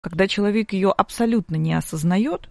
когда человек ее абсолютно не осознает,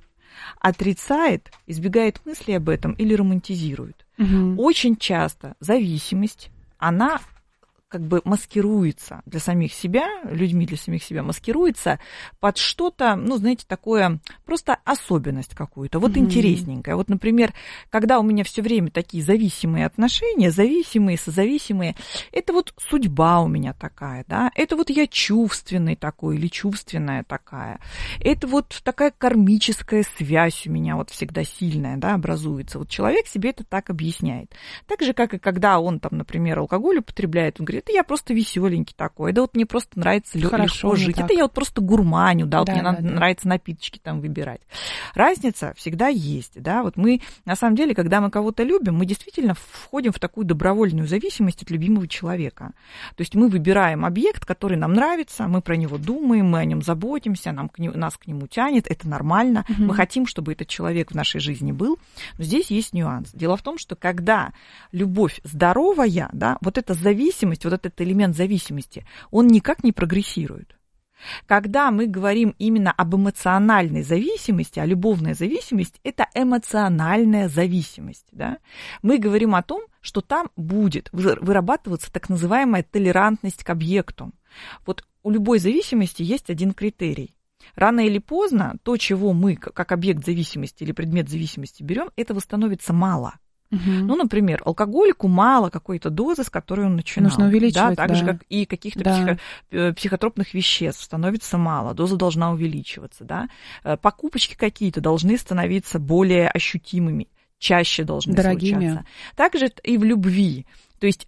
отрицает, избегает мысли об этом или романтизирует. Очень часто зависимость, она как бы маскируется для самих себя, людьми для самих себя маскируется под что-то, ну, знаете, такое, просто особенность какую-то, вот интересненькое. Вот, например, когда у меня все время такие зависимые отношения, зависимые, созависимые, это вот судьба у меня такая, да, это вот я чувственный такой или чувственная такая, это вот такая кармическая связь у меня вот всегда сильная, да, образуется. Вот человек себе это так объясняет. Так же, как и когда он там, например, алкоголь употребляет, он говорит, это я просто веселенький такой, да вот мне просто нравится легко жить, это я вот просто гурманю, да, вот мне нравится напиточки там выбирать. Разница всегда есть, да, вот мы, на самом деле, когда мы кого-то любим, мы действительно входим в такую добровольную зависимость от любимого человека. То есть мы выбираем объект, который нам нравится, мы про него думаем, мы о нем заботимся, нас к нему тянет, это нормально, мы хотим, чтобы этот человек в нашей жизни был, но здесь есть нюанс. Дело в том, что когда любовь здоровая, да, вот эта зависимость, вот этот элемент зависимости, он никак не прогрессирует. Когда мы говорим именно об эмоциональной зависимости, а любовная зависимость – это эмоциональная зависимость, да, мы говорим о том, что там будет вырабатываться так называемая толерантность к объекту. Вот у любой зависимости есть один критерий. Рано или поздно то, чего мы как объект зависимости или предмет зависимости берем, этого становится мало. Ну, например, алкоголику мало какой-то дозы, с которой он начинал. Нужно увеличивать, да, так же, как и каких-то психотропных веществ становится мало, доза должна увеличиваться. Да? Покупочки какие-то должны становиться более ощутимыми, чаще должны случаться. Также и в любви. То есть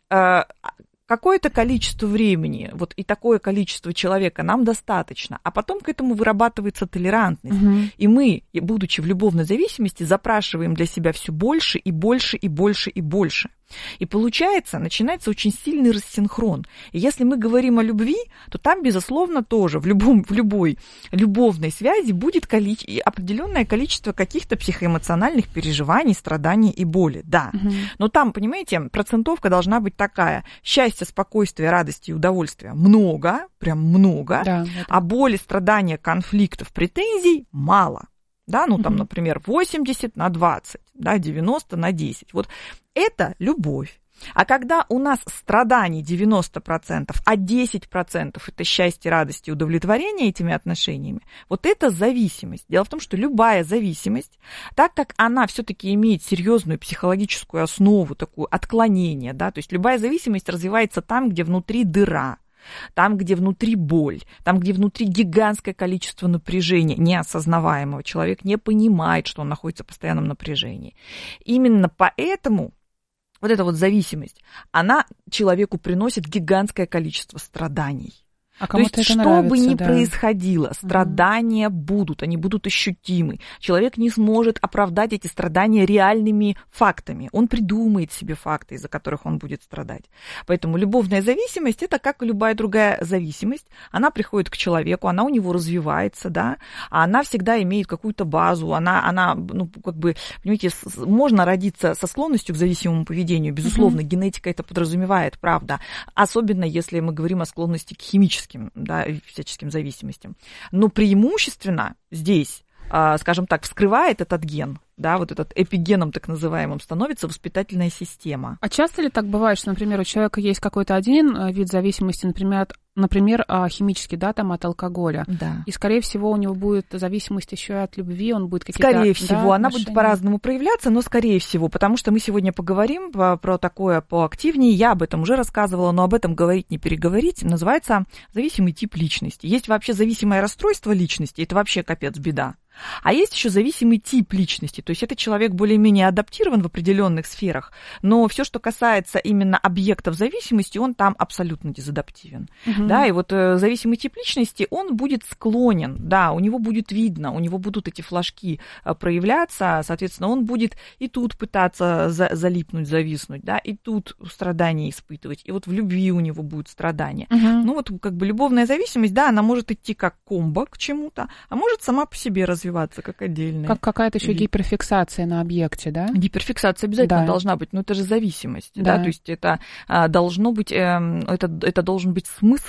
какое-то количество времени, вот и такое количество человека нам достаточно, а потом к этому вырабатывается толерантность. И мы, будучи в любовной зависимости, запрашиваем для себя все больше и больше и больше и больше. И получается, начинается очень сильный рассинхрон. И если мы говорим о любви, то там, безусловно, тоже в любой любовной связи будет определенное количество каких-то психоэмоциональных переживаний, страданий и боли. Да. Но там, понимаете, процентовка должна быть такая. Счастья, спокойствия, радости и удовольствия много, прям много, а боли, страдания, конфликтов, претензий мало. Да, ну там, например, 80 на 20, да, 90 на 10. Вот это любовь. А когда у нас страданий 90%, а 10% это счастье, радость и удовлетворение этими отношениями, вот это зависимость. Дело в том, что любая зависимость, так как она все-таки имеет серьезную психологическую основу, такое отклонение, да, то есть любая зависимость развивается там, где внутри дыра. Там, где внутри боль, там, где внутри гигантское количество напряжения, неосознаваемого. Человек не понимает, что он находится в постоянном напряжении. Именно поэтому вот эта вот зависимость, она человеку приносит гигантское количество страданий. А кому-то то есть, это что нравится, бы ни происходило, страдания будут, они будут ощутимы. Человек не сможет оправдать эти страдания реальными фактами. Он придумает себе факты, из-за которых он будет страдать. Поэтому любовная зависимость – это как и любая другая зависимость. Она приходит к человеку, она у него развивается, да, а она всегда имеет какую-то базу. Она, ну, как бы, понимаете, можно родиться со склонностью к зависимому поведению. Безусловно, генетика это подразумевает, правда. Особенно, если мы говорим о склонности к химическим, да, всяческим зависимостям. Но преимущественно здесь, скажем так, вскрывает этот ген, да, вот этот эпигеном так называемым становится воспитательная система. А часто ли так бывает, что, например, у человека есть какой-то один вид зависимости, например, химический, да, там от алкоголя, да. И, скорее всего, у него будет зависимость еще и от любви, он будет какие-то... Скорее всего, да, она будет по-разному проявляться, но скорее всего, потому что мы сегодня поговорим про такое поактивнее, я об этом уже рассказывала, но об этом говорить не переговорить, называется зависимый тип личности. Есть вообще зависимое расстройство личности, это вообще капец, беда. А есть еще зависимый тип личности, то есть этот человек более-менее адаптирован в определенных сферах, но все, что касается именно объектов зависимости, он там абсолютно дезадаптивен. Да, и вот зависимый тип личности, он будет склонен, да, у него будет видно, у него будут эти флажки проявляться, соответственно, он будет и тут пытаться залипнуть, зависнуть, да, и тут страдания испытывать, и вот в любви у него будут страдания. Ну вот как бы любовная зависимость, да, она может идти как комбо к чему-то, а может сама по себе развиваться как отдельная. Как какая-то еще гиперфиксация на объекте, да? Гиперфиксация обязательно должна быть, но это же зависимость, да, то есть это должно быть, это должен быть смысл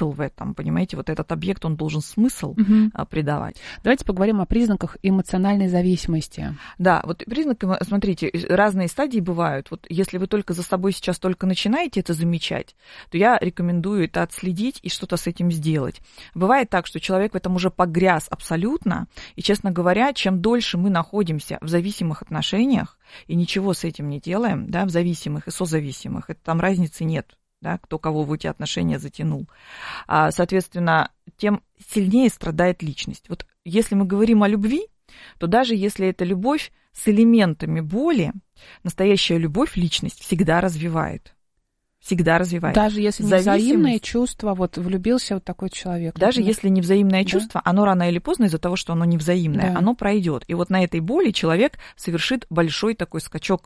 смысл в этом, понимаете, вот этот объект, он должен смысл придавать. Давайте поговорим о признаках эмоциональной зависимости. Да, вот признаки, смотрите, разные стадии бывают. Вот если вы только за собой сейчас только начинаете это замечать, то я рекомендую это отследить и что-то с этим сделать. Бывает так, что человек в этом уже погряз абсолютно, и, честно говоря, чем дольше мы находимся в зависимых отношениях и ничего с этим не делаем, да, в зависимых и созависимых, это там разницы нет, да, кто кого в эти отношения затянул. Соответственно, тем сильнее страдает личность. Вот если мы говорим о любви, то даже если это любовь с элементами боли, настоящая любовь личность всегда развивает. Всегда развивает. Даже если не взаимное чувство, вот влюбился вот такой человек. Даже если не взаимное чувство, оно рано или поздно из-за того, что оно не взаимное, оно пройдет. И вот на этой боли человек совершит большой такой скачок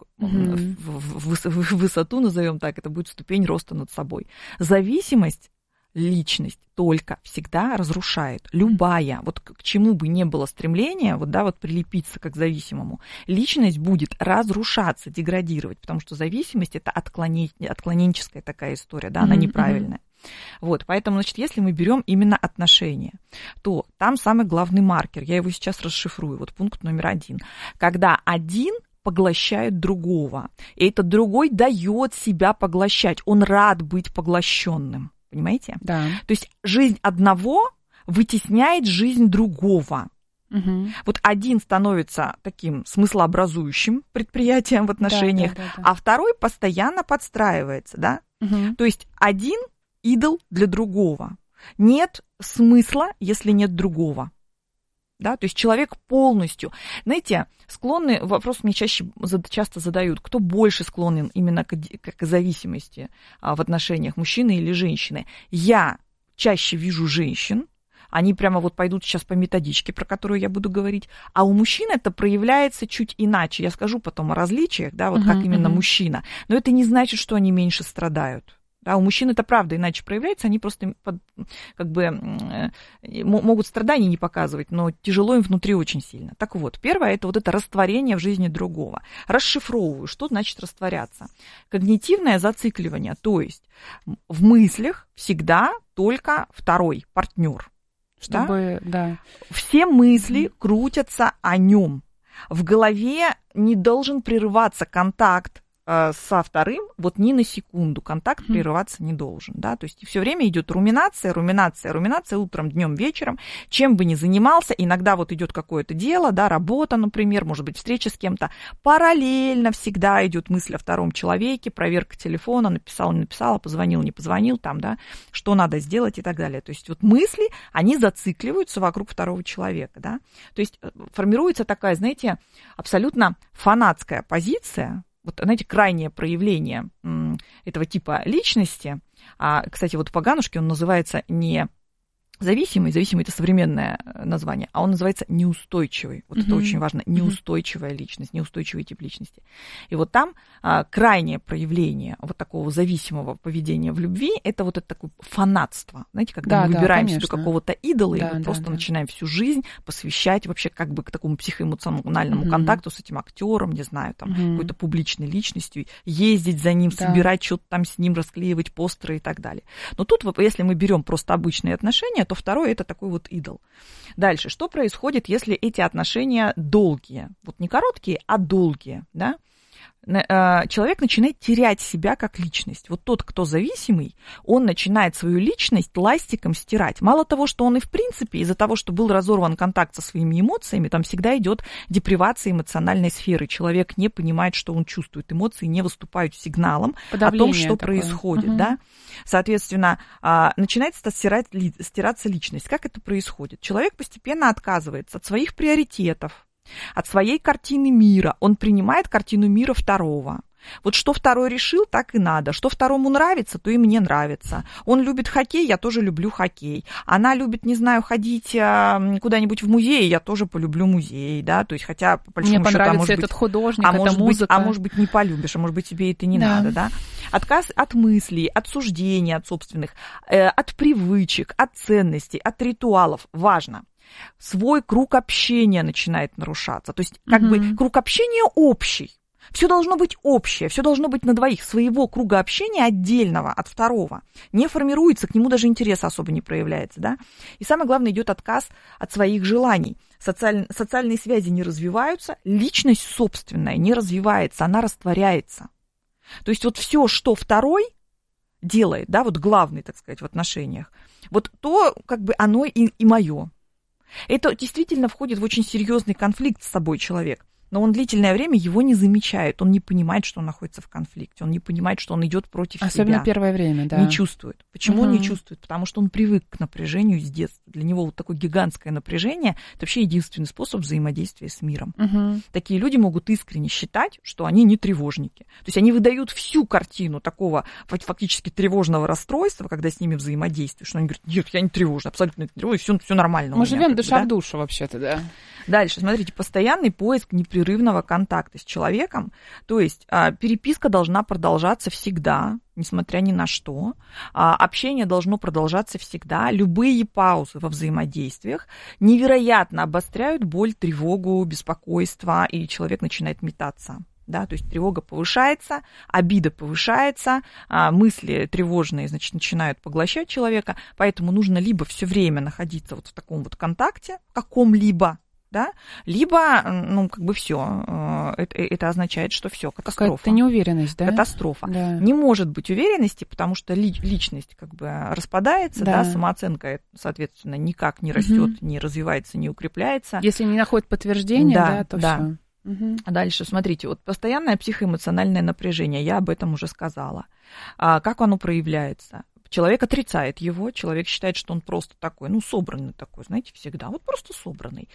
в высоту, назовем так, это будет ступень роста над собой. Зависимость личность только всегда разрушает. Любая, вот к чему бы ни было стремление, вот, да, вот прилепиться как к зависимому, личность будет разрушаться, деградировать, потому что зависимость – это отклоненческая такая история, да, она неправильная. Вот, поэтому, значит, если мы берем именно отношения, то там самый главный маркер, я его сейчас расшифрую, вот пункт номер 1, когда один поглощает другого, и этот другой дает себя поглощать, он рад быть поглощенным. Понимаете? Да. То есть жизнь одного вытесняет жизнь другого. Вот один становится таким смыслообразующим предприятием в отношениях, а второй постоянно подстраивается, да? То есть один идол для другого. Нет смысла, если нет другого. Да, то есть человек полностью, знаете, склонны, вопрос мне часто задают, кто больше склонен именно к зависимости в отношениях, мужчины или женщины. Я чаще вижу женщин, они прямо вот пойдут сейчас по методичке, про которую я буду говорить, а у мужчин это проявляется чуть иначе. Я скажу потом о различиях, да, вот как именно мужчина, но это не значит, что они меньше страдают. Да, у мужчин это правда иначе проявляется, они просто как бы могут страдания не показывать, но тяжело им внутри очень сильно. Так вот, первое – это вот это растворение в жизни другого. Расшифровываю, что значит растворяться. Когнитивное зацикливание, то есть в мыслях всегда только второй партнер. Чтобы, да. Все мысли крутятся о нем. В голове не должен прерываться контакт со вторым, вот ни на секунду контакт прерываться не должен, да, то есть все время идет руминация утром, днем, вечером, чем бы ни занимался, иногда вот идет какое-то дело, да, работа, например, может быть, встреча с кем-то, параллельно всегда идет мысль о втором человеке, проверка телефона, написал, не написал, позвонил, не позвонил, там, да, что надо сделать и так далее, то есть вот мысли, они зацикливаются вокруг второго человека, да, то есть формируется такая, знаете, абсолютно фанатская позиция. Вот, знаете, крайнее проявление этого типа личности, кстати, вот по Ганушке он называется не зависимый это современное название, а он называется неустойчивый. Вот это очень важно, неустойчивая личность, неустойчивый тип личности. И вот там крайнее проявление вот такого зависимого поведения в любви, это вот это такое фанатство. Знаете, когда мы выбираем себе какого-то идола, и мы просто начинаем всю жизнь посвящать вообще как бы к такому психоэмоциональному контакту с этим актером, не знаю, там, какой-то публичной личностью, ездить за ним, собирать что-то там с ним, расклеивать постеры и так далее. Но тут, если мы берем просто обычные отношения, то второе – это такой вот идол. Дальше, что происходит, если эти отношения долгие? Вот не короткие, а долгие, да? Человек начинает терять себя как личность. Вот тот, кто зависимый, он начинает свою личность ластиком стирать. Мало того, что он и в принципе из-за того, что был разорван контакт со своими эмоциями, там всегда идет депривация эмоциональной сферы. Человек не понимает, что он чувствует. Эмоции не выступают сигналом о том, что происходит. Да? Соответственно, начинает стираться личность. Как это происходит? Человек постепенно отказывается от своих приоритетов, от своей картины мира. Он принимает картину мира второго. Вот что второй решил, так и надо. Что второму нравится, то и мне нравится. Он любит хоккей, я тоже люблю хоккей. Она любит, не знаю, ходить куда-нибудь в музей, я тоже полюблю музей, да, то есть хотя по большому мне счету, понравится этот художник, эта музыка. Может быть, не полюбишь, а может быть, тебе это не надо, да. Отказ от мыслей, от суждений, от собственных, от привычек, от ценностей, от ритуалов. Важно. Свой круг общения начинает нарушаться. То есть, как бы, круг общения общий. Все должно быть общее, все должно быть на двоих. Своего круга общения отдельного от второго не формируется, к нему даже интереса особо не проявляется, да. И самое главное, идет отказ от своих желаний. Социальные связи не развиваются, личность собственная не развивается, она растворяется. То есть вот все, что второй делает, да, вот главный, так сказать, в отношениях, вот то, как бы оно и мое. Это действительно входит в очень серьезный конфликт с собой человек. Но он длительное время его не замечает, он не понимает, что он находится в конфликте, он не понимает, что он идет против себя. Особенно первое время, да. Не чувствует. Почему он не чувствует? Потому что он привык к напряжению с детства. Для него вот такое гигантское напряжение – это вообще единственный способ взаимодействия с миром. Такие люди могут искренне считать, что они не тревожники. То есть они выдают всю картину такого фактически тревожного расстройства, когда с ними взаимодействуешь. Что они говорят, нет, я не тревожный, абсолютно не тревожный, все нормально. Мы живем душа в душу вообще-то, да. Дальше, смотрите, постоянный поиск непрерывного контакта с человеком, то есть переписка должна продолжаться всегда, несмотря ни на что, общение должно продолжаться всегда, любые паузы во взаимодействиях невероятно обостряют боль, тревогу, беспокойство, и человек начинает метаться. Да, то есть тревога повышается, обида повышается, мысли тревожные, значит, начинают поглощать человека, поэтому нужно либо все время находиться вот в таком вот контакте, каком-либо, да, либо, ну, как бы все, это означает, что все, катастрофа. Какая-то неуверенность, да? Катастрофа. Да. Не может быть уверенности, потому что личность как бы распадается, да, самооценка, соответственно, никак не растет, не развивается, не укрепляется. Если не находит подтверждения, да, то все. А дальше, смотрите, вот постоянное психоэмоциональное напряжение, я об этом уже сказала. Как оно проявляется? Человек отрицает его, человек считает, что он просто такой, ну, собранный такой, знаете, всегда, вот просто собранный.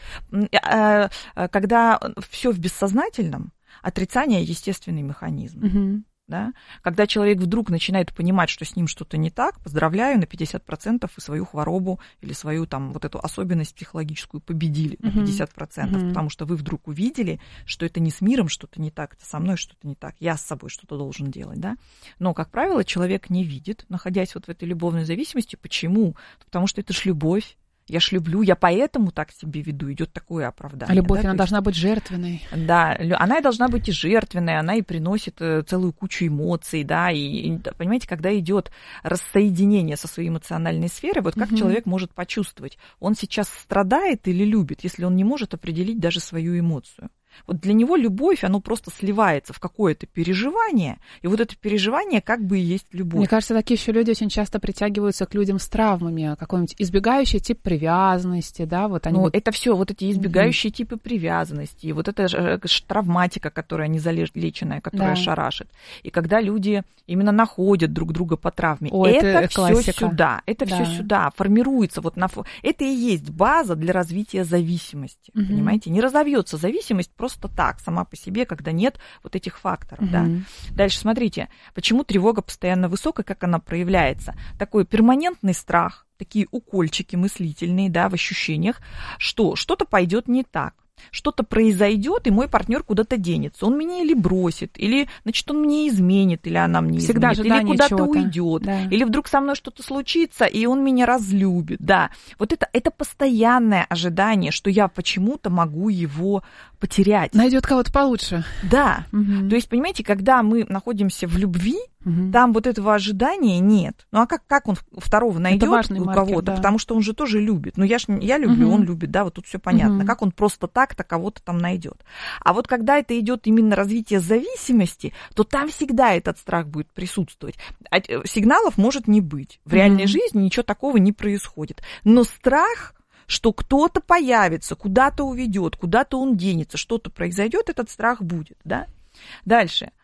Когда все в бессознательном, отрицание – естественный механизм. Да? Когда человек вдруг начинает понимать, что с ним что-то не так, поздравляю, на 50% и свою хворобу или свою там вот эту особенность психологическую победили на 50%, потому что вы вдруг увидели, что это не с миром что-то не так, это со мной что-то не так, я с собой что-то должен делать, да. Но, как правило, человек не видит, находясь вот в этой любовной зависимости. Почему? Потому что это ж любовь. Я ж люблю, я поэтому так себя веду, идет такое оправдание. А любовь, да? она должна быть жертвенной. Да, она и должна быть и жертвенной, она и приносит целую кучу эмоций, да, и понимаете, когда идет рассоединение со своей эмоциональной сферой, вот как человек может почувствовать, он сейчас страдает или любит, если он не может определить даже свою эмоцию. Вот для него любовь, оно просто сливается в какое-то переживание, и вот это переживание как бы и есть любовь. Мне кажется, такие еще люди очень часто притягиваются к людям с травмами, какой-нибудь избегающий тип привязанности, да, вот они. Ну, это все вот эти избегающие типы привязанности, и вот эта травматика, которая незалеченная, которая шарашит. И когда люди именно находят друг друга по травме, это все сюда, все сюда формируется, вот это и есть база для развития зависимости, понимаете? Не разовьется зависимость просто так, сама по себе, когда нет вот этих факторов. Да? Дальше смотрите, почему тревога постоянно высокая, как она проявляется. Такой перманентный страх, такие укольчики мыслительные, да, в ощущениях, что что-то пойдет не так. Что-то произойдет, и мой партнер куда-то денется. Он меня или бросит, или, значит, он мне изменит, или она мне всегда изменит, или куда-то чего-то уйдет, да. Или вдруг со мной что-то случится, и он меня разлюбит. Да. Вот это постоянное ожидание, что я почему-то могу его потерять. Найдет кого-то получше. Да. То есть, понимаете, когда мы находимся в любви, там вот этого ожидания нет. Ну а как он второго найдет у кого-то? Да. Потому что он же тоже любит. Ну я люблю, он любит, да, вот тут все понятно. Как он просто так-то кого-то там найдет. А вот когда это идет именно развитие зависимости, то там всегда этот страх будет присутствовать. Сигналов может не быть. В реальной жизни ничего такого не происходит. Но страх, что кто-то появится, куда-то уведет, куда-то он денется, что-то произойдет, этот страх будет, да? Дальше.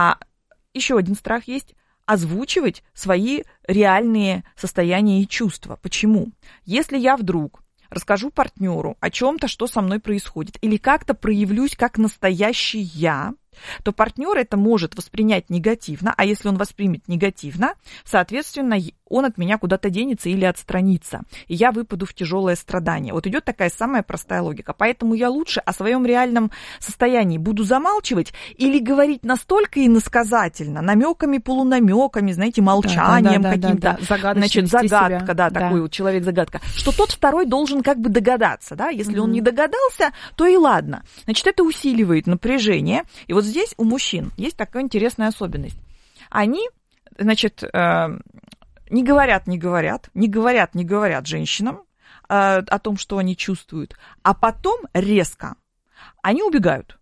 Еще один страх есть – озвучивать свои реальные состояния и чувства. Почему? Если я вдруг расскажу партнеру о чем-то, что со мной происходит, или как-то проявлюсь как настоящий я, то партнер это может воспринять негативно, а если он воспримет негативно, соответственно, он от меня куда-то денется или отстранится, и я выпаду в тяжелое страдание. Вот идет такая самая простая логика. Поэтому я лучше о своем реальном состоянии буду замалчивать или говорить настолько иносказательно, намеками, полунамеками, знаете, молчанием каким-то. Значит, загадка, такой вот человек-загадка, что тот второй должен как бы догадаться, да, если он не догадался, то и ладно. Значит, это усиливает напряжение. И вот здесь у мужчин есть такая интересная особенность. Они, значит, не говорят женщинам о том, что они чувствуют, а потом резко они убегают.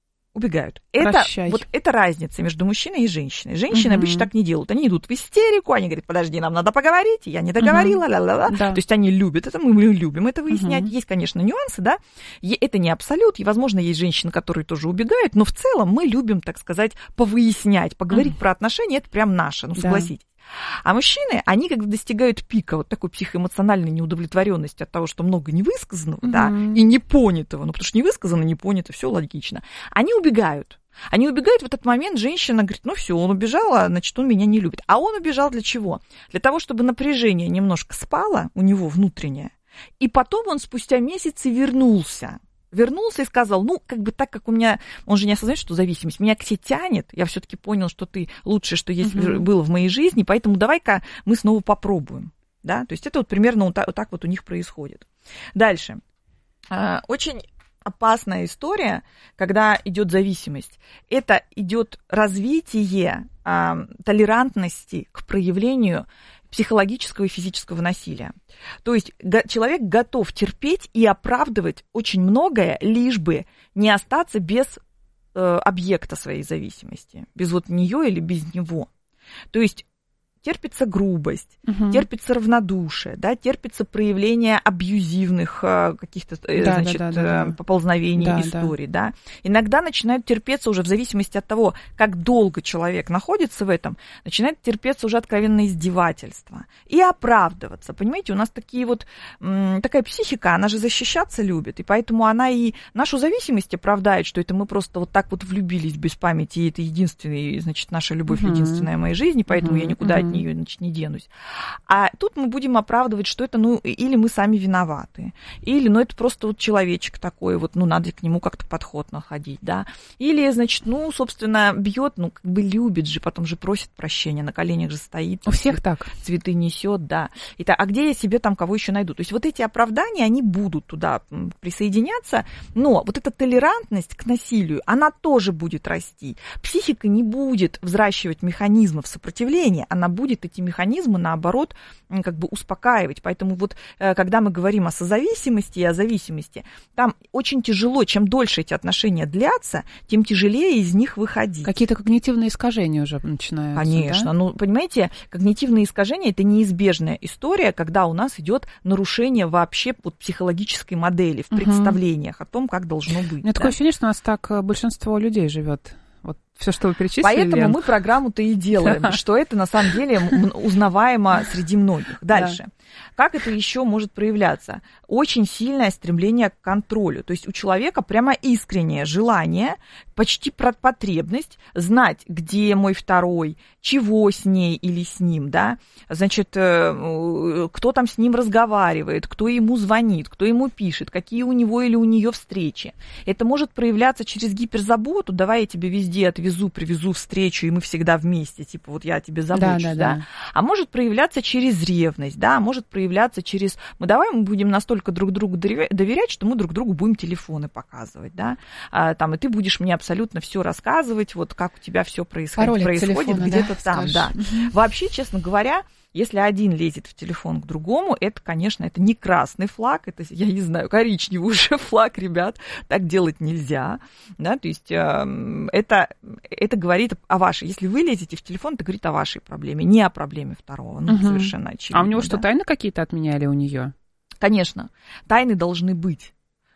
Это разница между мужчиной и женщиной. Женщины обычно так не делают. Они идут в истерику, они говорят, подожди, нам надо поговорить, я не договорила, ла-ла-ла. Да. То есть они любят это, мы любим это выяснять. Есть, конечно, нюансы, да, это не абсолют, и, возможно, есть женщины, которые тоже убегают, но в целом мы любим, так сказать, повыяснять, поговорить про отношения, это прям наше, согласитесь. А мужчины, они когда достигают пика вот такой психоэмоциональной неудовлетворенности от того, что много невысказанного, да, и непонятого, потому что невысказано, не понято, все логично, они убегают. Они убегают в этот момент, женщина говорит, все, он убежал, значит, он меня не любит. А он убежал для чего? Для того, чтобы напряжение немножко спало у него внутреннее, и потом он спустя месяцы вернулся и сказал, так как у меня, он же не осознает, что зависимость, меня к тебе тянет, я все-таки понял, что ты лучшее, что есть было в моей жизни, поэтому давай-ка мы снова попробуем, да, то есть это вот примерно вот так вот у них происходит. Дальше. Очень опасная история, когда идет зависимость, это идет развитие толерантности к проявлению психологического и физического насилия. То есть человек готов терпеть и оправдывать очень многое, лишь бы не остаться без объекта своей зависимости, без вот нее или без него. То есть терпится грубость, терпится равнодушие, да, терпится проявление абьюзивных каких-то, поползновений, историй, да. Иногда начинают терпеться уже в зависимости от того, как долго человек находится в этом, начинает терпеться уже откровенное издевательство и оправдываться. Понимаете, у нас такая психика, она же защищаться любит, и поэтому она и нашу зависимость оправдает, что это мы просто вот так вот влюбились без памяти, и это единственная, значит, наша любовь единственная в моей жизни, поэтому я никуда от нее, значит, не денусь. А тут мы будем оправдывать, что это, или мы сами виноваты, или, это просто вот человечек такой, надо к нему как-то подход находить, да, или, значит, собственно, бьет, любит же, потом же просит прощения, на коленях же стоит. У всех так. Цветы несет, да. Итак, а где я себе там кого еще найду? То есть вот эти оправдания, они будут туда присоединяться, но вот эта толерантность к насилию, она тоже будет расти. Психика не будет взращивать механизмов сопротивления, она будет эти механизмы, наоборот, успокаивать. Поэтому когда мы говорим о созависимости и о зависимости, там очень тяжело, чем дольше эти отношения длятся, тем тяжелее из них выходить. Какие-то когнитивные искажения уже начинаются. Конечно. Да? Понимаете, когнитивные искажения – это неизбежная история, когда у нас идет нарушение вообще психологической модели в представлениях о том, как должно быть. У меня такое ощущение, что у нас так большинство людей живет. Вот все, что вы перечислили. Поэтому мы программу-то и делаем, что это на самом деле узнаваемо среди многих. Дальше. Да. Как это еще может проявляться? Очень сильное стремление к контролю. То есть у человека прямо искреннее желание, почти потребность знать, где мой второй, чего с ней или с ним, да? Значит, кто там с ним разговаривает, кто ему звонит, кто ему пишет, какие у него или у нее встречи. Это может проявляться через гиперзаботу. Давай я тебе везде отвезу, привезу встречу, и мы всегда вместе. Типа вот я о тебе забочусь, да? А может проявляться через ревность, да? Может проявляться через... Мы будем настолько друг другу доверять, что мы друг другу будем телефоны показывать, да? И ты будешь мне абсолютно все рассказывать, вот как у тебя все происходит телефона, где-то там, да. Вообще, честно говоря, если один лезет в телефон к другому, это, конечно, это не красный флаг, это, я не знаю, коричневый уже флаг, ребят, так делать нельзя, да, то есть это говорит о вашей, если вы лезете в телефон, это говорит о вашей проблеме, не о проблеме второго, совершенно очевидно. А у него что, тайны какие-то от меня или у нее? Конечно, тайны должны быть.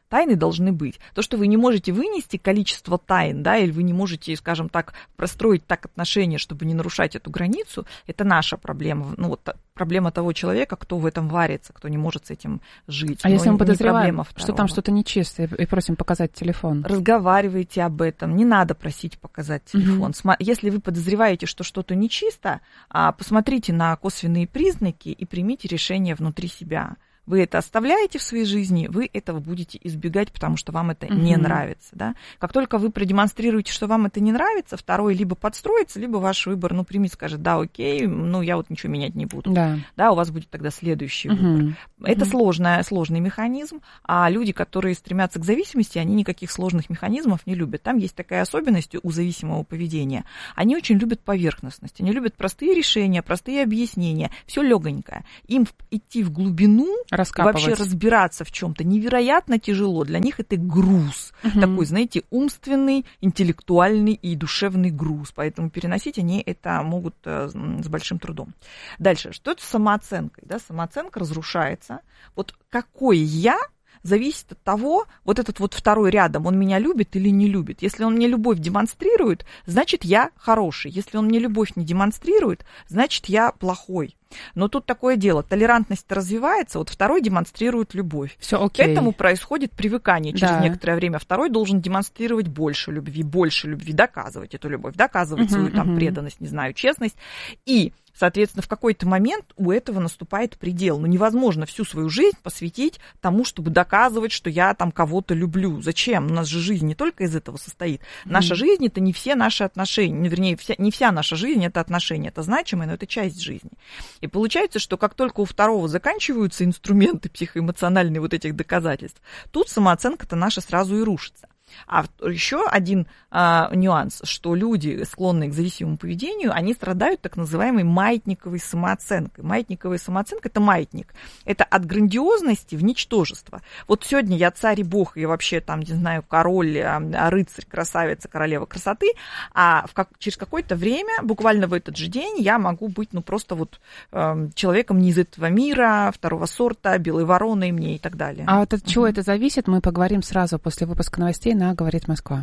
Тайны должны быть. То, что вы не можете вынести количество тайн, да, или вы не можете, скажем так, простроить так отношения, чтобы не нарушать эту границу, это наша проблема. Ну, вот проблема того человека, кто в этом варится, кто не может с этим жить. А если мы подозреваем, что там что-то нечистое, и просим показать телефон? Разговаривайте об этом. Не надо просить показать телефон. Если вы подозреваете, что что-то нечисто, посмотрите на косвенные признаки и примите решение внутри себя. Вы это оставляете в своей жизни, вы этого будете избегать, потому что вам это не нравится. Да? Как только вы продемонстрируете, что вам это не нравится, второй либо подстроится, либо ваш выбор, примет, скажет, да, окей, я вот ничего менять не буду. Да, у вас будет тогда следующий выбор. Это сложный механизм, а люди, которые стремятся к зависимости, они никаких сложных механизмов не любят. Там есть такая особенность у зависимого поведения. Они очень любят поверхностность, они любят простые решения, простые объяснения, все легонькое. Им идти в глубину, вообще разбираться в чем-то невероятно тяжело. Для них это груз. Такой, знаете, умственный, интеллектуальный и душевный груз. Поэтому переносить они это могут с большим трудом. Дальше. Что это с самооценкой? Да? Самооценка разрушается. Вот какой я зависит от того, вот этот вот второй рядом, он меня любит или не любит. Если он мне любовь демонстрирует, значит, я хороший. Если он мне любовь не демонстрирует, значит, я плохой. Но тут такое дело, толерантность развивается, вот второй демонстрирует любовь. Всё окей. К этому происходит привыкание. Через некоторое время второй должен демонстрировать больше любви, доказывать эту любовь, доказывать свою там преданность, не знаю, честность. И, соответственно, в какой-то момент у этого наступает предел. Невозможно всю свою жизнь посвятить тому, чтобы доказывать, что я там кого-то люблю. Зачем? У нас же жизнь не только из этого состоит. Наша жизнь — это не все наши отношения, вернее, не вся наша жизнь — это отношения. Это значимое, но это часть жизни. И получается, что как только у второго заканчиваются инструменты психоэмоциональные вот этих доказательств, тут самооценка-то наша сразу и рушится. А еще один нюанс, что люди, склонные к зависимому поведению, они страдают так называемой маятниковой самооценкой. Маятниковая самооценка – это маятник. Это от грандиозности в ничтожество. Вот сегодня я царь и бог, и вообще там, не знаю, король, рыцарь, красавица, королева красоты, а через какое-то время, буквально в этот же день, я могу быть просто вот человеком не из этого мира, второго сорта, белой вороной мне и так далее. А вот от чего это зависит, мы поговорим сразу после выпуска новостей на «Говорит Москва».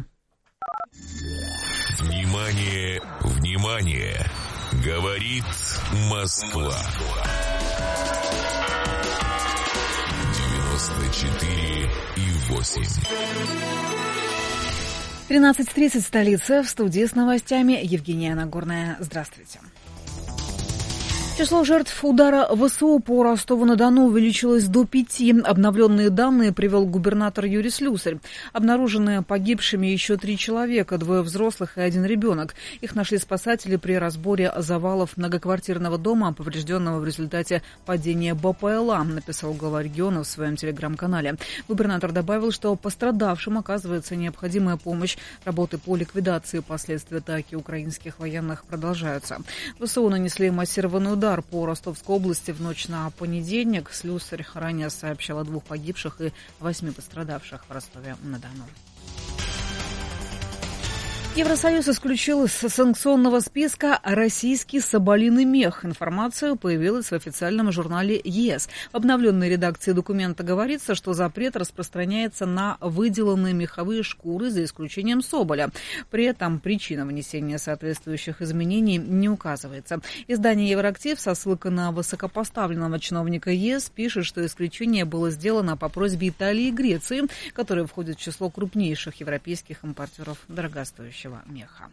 Внимание, внимание! Говорит Москва. 94,8. 13:30, столица, в студии с новостями Евгения Нагорная. Здравствуйте. Число жертв удара ВСУ по Ростову-на-Дону увеличилось до 5. Обновленные данные привел губернатор Юрий Слюсарь. Обнаружены погибшими еще 3 человека, 2 взрослых и 1 ребенок. Их нашли спасатели при разборе завалов многоквартирного дома, поврежденного в результате падения БПЛА, написал глава региона в своем телеграм-канале. Губернатор добавил, что пострадавшим оказывается необходимая помощь. Работы по ликвидации последствий атаки украинских военных продолжаются. ВСУ нанесли массированный удар по Ростовской области в ночь на понедельник. Слюсарь ранее сообщал о 2 погибших и 8 пострадавших в Ростове-на-Дону. Евросоюз исключил из санкционного списка российский соболиный мех. Информация появилась в официальном журнале ЕС. В обновленной редакции документа говорится, что запрет распространяется на выделанные меховые шкуры, за исключением соболя. При этом причина внесения соответствующих изменений не указывается. Издание «Евроактив» со ссылкой на высокопоставленного чиновника ЕС пишет, что исключение было сделано по просьбе Италии и Греции, которые входят в число крупнейших европейских импортеров дорогостоящего меха.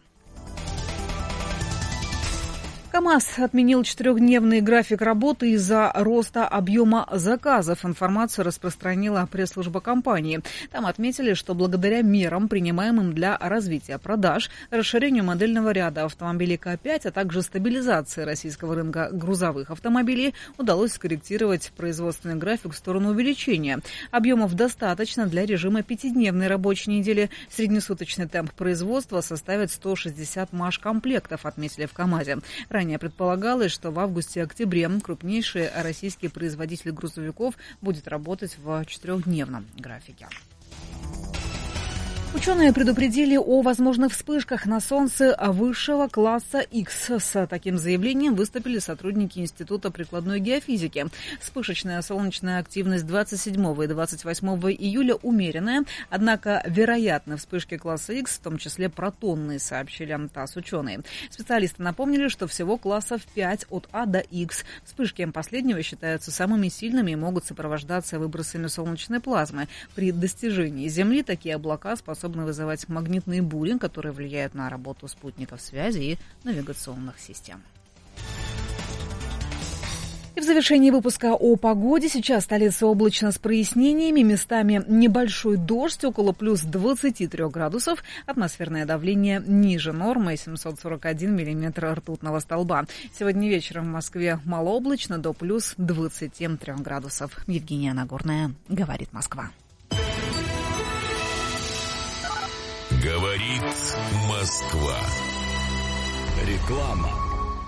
КАМАЗ отменил 4-дневный график работы из-за роста объема заказов. Информацию распространила пресс-служба компании. Там отметили, что благодаря мерам, принимаемым для развития продаж, расширению модельного ряда автомобилей К5, а также стабилизации российского рынка грузовых автомобилей, удалось скорректировать производственный график в сторону увеличения. Объемов достаточно для режима 5-дневной рабочей недели. Среднесуточный темп производства составит 160 машкомплектов, отметили в КАМАЗе. Ранее предполагалось, что в августе и октябре крупнейший российский производитель грузовиков будет работать в 4-дневном графике. Ученые предупредили о возможных вспышках на Солнце высшего класса X. С таким заявлением выступили сотрудники Института прикладной геофизики. Вспышечная солнечная активность 27 и 28 июля умеренная, однако вероятны вспышки класса X, в том числе протонные, сообщили ТАСС ученые. Специалисты напомнили, что всего классов 5 от А до X. Вспышки последнего считаются самыми сильными и могут сопровождаться выбросами солнечной плазмы. При достижении Земли такие облака способны вызывать магнитные бури, которые влияют на работу спутников связи и навигационных систем. И в завершении выпуска о погоде. Сейчас столица облачно с прояснениями, местами небольшой дождь, около плюс 23 градусов. Атмосферное давление ниже нормы, 741 миллиметр ртутного столба. Сегодня вечером в Москве малооблачно до плюс 23 градусов. Евгения Нагорная, говорит Москва. Говорит Москва. Реклама.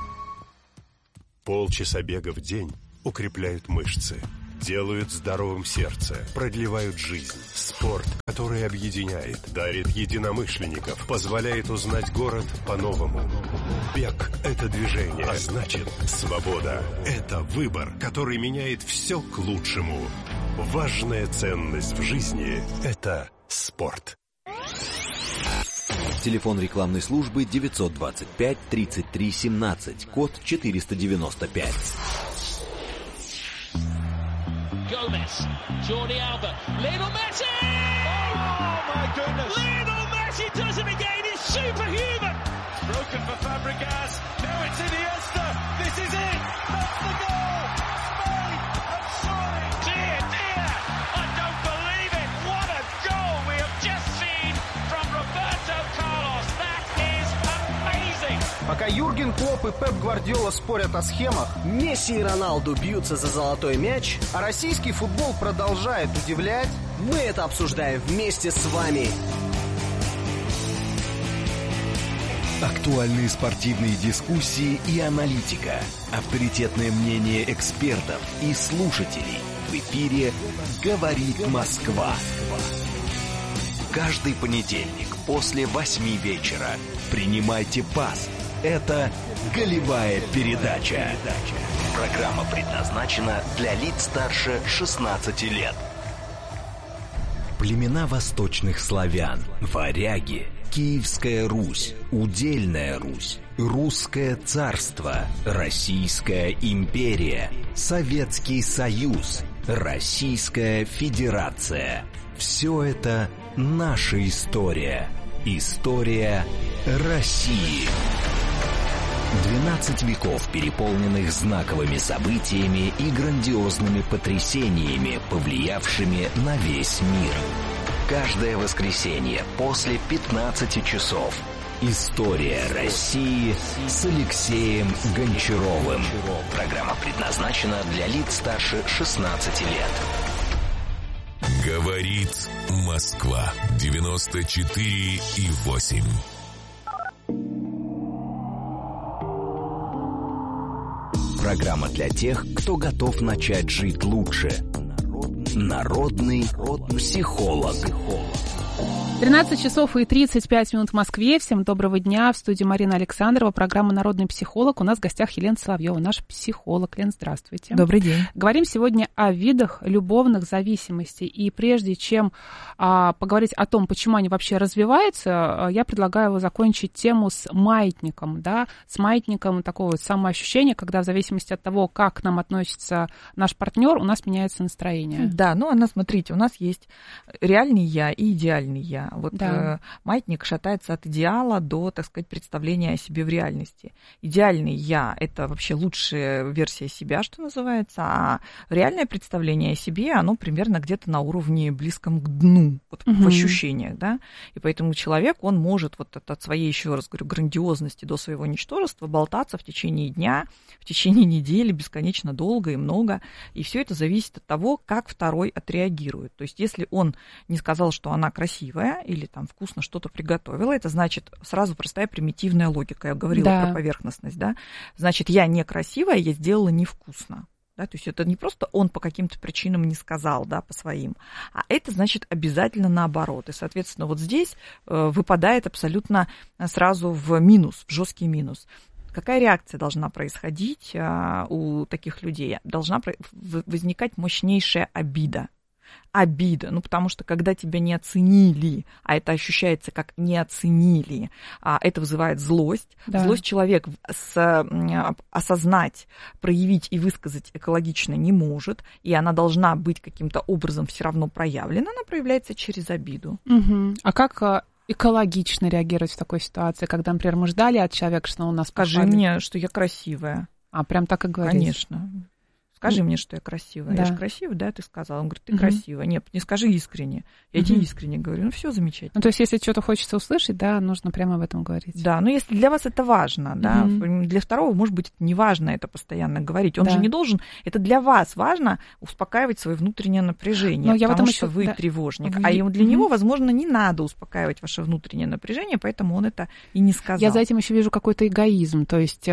Полчаса бега в день укрепляют мышцы, делают здоровым сердце, продлевают жизнь. Спорт, который объединяет, дарит единомышленников, позволяет узнать город по-новому. Бег – это движение, а значит, свобода – это выбор, который меняет все к лучшему. Важная ценность в жизни – это спорт. Телефон рекламной службы 925 33 17, код 495. Gomez, Jordi Alba, Lionel Messi! Oh my goodness! Lionel Messi does it again, he's superhuman! Broken for Fabregas, now it's Iniesta, this is it! That's the goal! Spain have scored! Dear, dear, I don't believe it! What a goal we have just seen from Roberto Carlos! That is amazing! Пока Юрген Клопп и Пеп Гвардиола спорят о схемах, Месси и Роналду бьются за золотой мяч, а российский футбол продолжает удивлять, мы это обсуждаем вместе с вами. Актуальные спортивные дискуссии и аналитика. Авторитетное мнение экспертов и слушателей. В эфире «Говорит Москва». Каждый понедельник после 8 вечера принимайте пас. Это «Голевая передача». Программа предназначена для лиц старше 16 лет. Племена восточных славян, варяги, Киевская Русь, Удельная Русь, Русское царство, Российская империя, Советский Союз, Российская Федерация. Все это наша история. История России. 12 веков, переполненных знаковыми событиями и грандиозными потрясениями, повлиявшими на весь мир. Каждое воскресенье после 15 часов. История России с Алексеем Гончаровым. Программа предназначена для лиц старше 16 лет. Говорит Москва. 94,8. Программа для тех, кто готов начать жить лучше. Народный психолог. 13 часов и 35 минут в Москве. Всем доброго дня. В студии Марина Александрова. Программа «Народный психолог». У нас в гостях Елена Соловьева, наш психолог. Лен, здравствуйте. Добрый день. Говорим сегодня о видах любовных зависимостей. И прежде чем поговорить о том, почему они вообще развиваются, я предлагаю закончить тему с маятником. Да? С маятником такого самоощущения, когда в зависимости от того, как к нам относится наш партнер, у нас меняется настроение. Да, смотрите, у нас есть реальный я и идеальный я. Вот да. Маятник шатается от идеала до, так сказать, представления о себе в реальности. Идеальный я – это вообще лучшая версия себя, что называется, а реальное представление о себе, оно примерно где-то на уровне близком к дну, вот, в ощущениях, да, и поэтому человек, он может вот от своей, еще раз говорю, грандиозности до своего ничтожества болтаться в течение дня, в течение недели бесконечно долго и много, и все это зависит от того, как второй отреагирует. То есть если он не сказал, что она красивая, или там вкусно что-то приготовила, это значит сразу простая примитивная логика. Я говорила про поверхностность, да. Значит, я некрасивая, я сделала невкусно. Да, то есть это не просто он по каким-то причинам не сказал, да, по своим, а это значит обязательно наоборот. И, соответственно, вот здесь выпадает абсолютно сразу в минус, в жесткий минус. Какая реакция должна происходить у таких людей? Должна возникать мощнейшая обида. Обида, потому что когда тебя не оценили, а это ощущается как не оценили, это вызывает злость. Да. Злость человек осознать, проявить и высказать экологично не может, и она должна быть каким-то образом все равно проявлена, она проявляется через обиду. Угу. А как экологично реагировать в такой ситуации, когда, например, мы ждали от человека, что он нас Скажи мне, что я красивая. Прям так и говорить? Конечно. Скажи мне, что я красивая. Да. Я же красивая, да, ты сказала. Он говорит, ты красивая. Нет, не скажи искренне. Я тебе искренне говорю. Все замечательно. То есть, если что-то хочется услышать, да, нужно прямо об этом говорить. Да, но если для вас это важно, да, для второго, может быть, не важно это постоянно говорить. Он же не должен, это для вас важно успокаивать свое внутреннее напряжение, потому что вы тревожник. А для него, возможно, не надо успокаивать ваше внутреннее напряжение, поэтому он это и не сказал. Я за этим еще вижу какой-то эгоизм. То есть,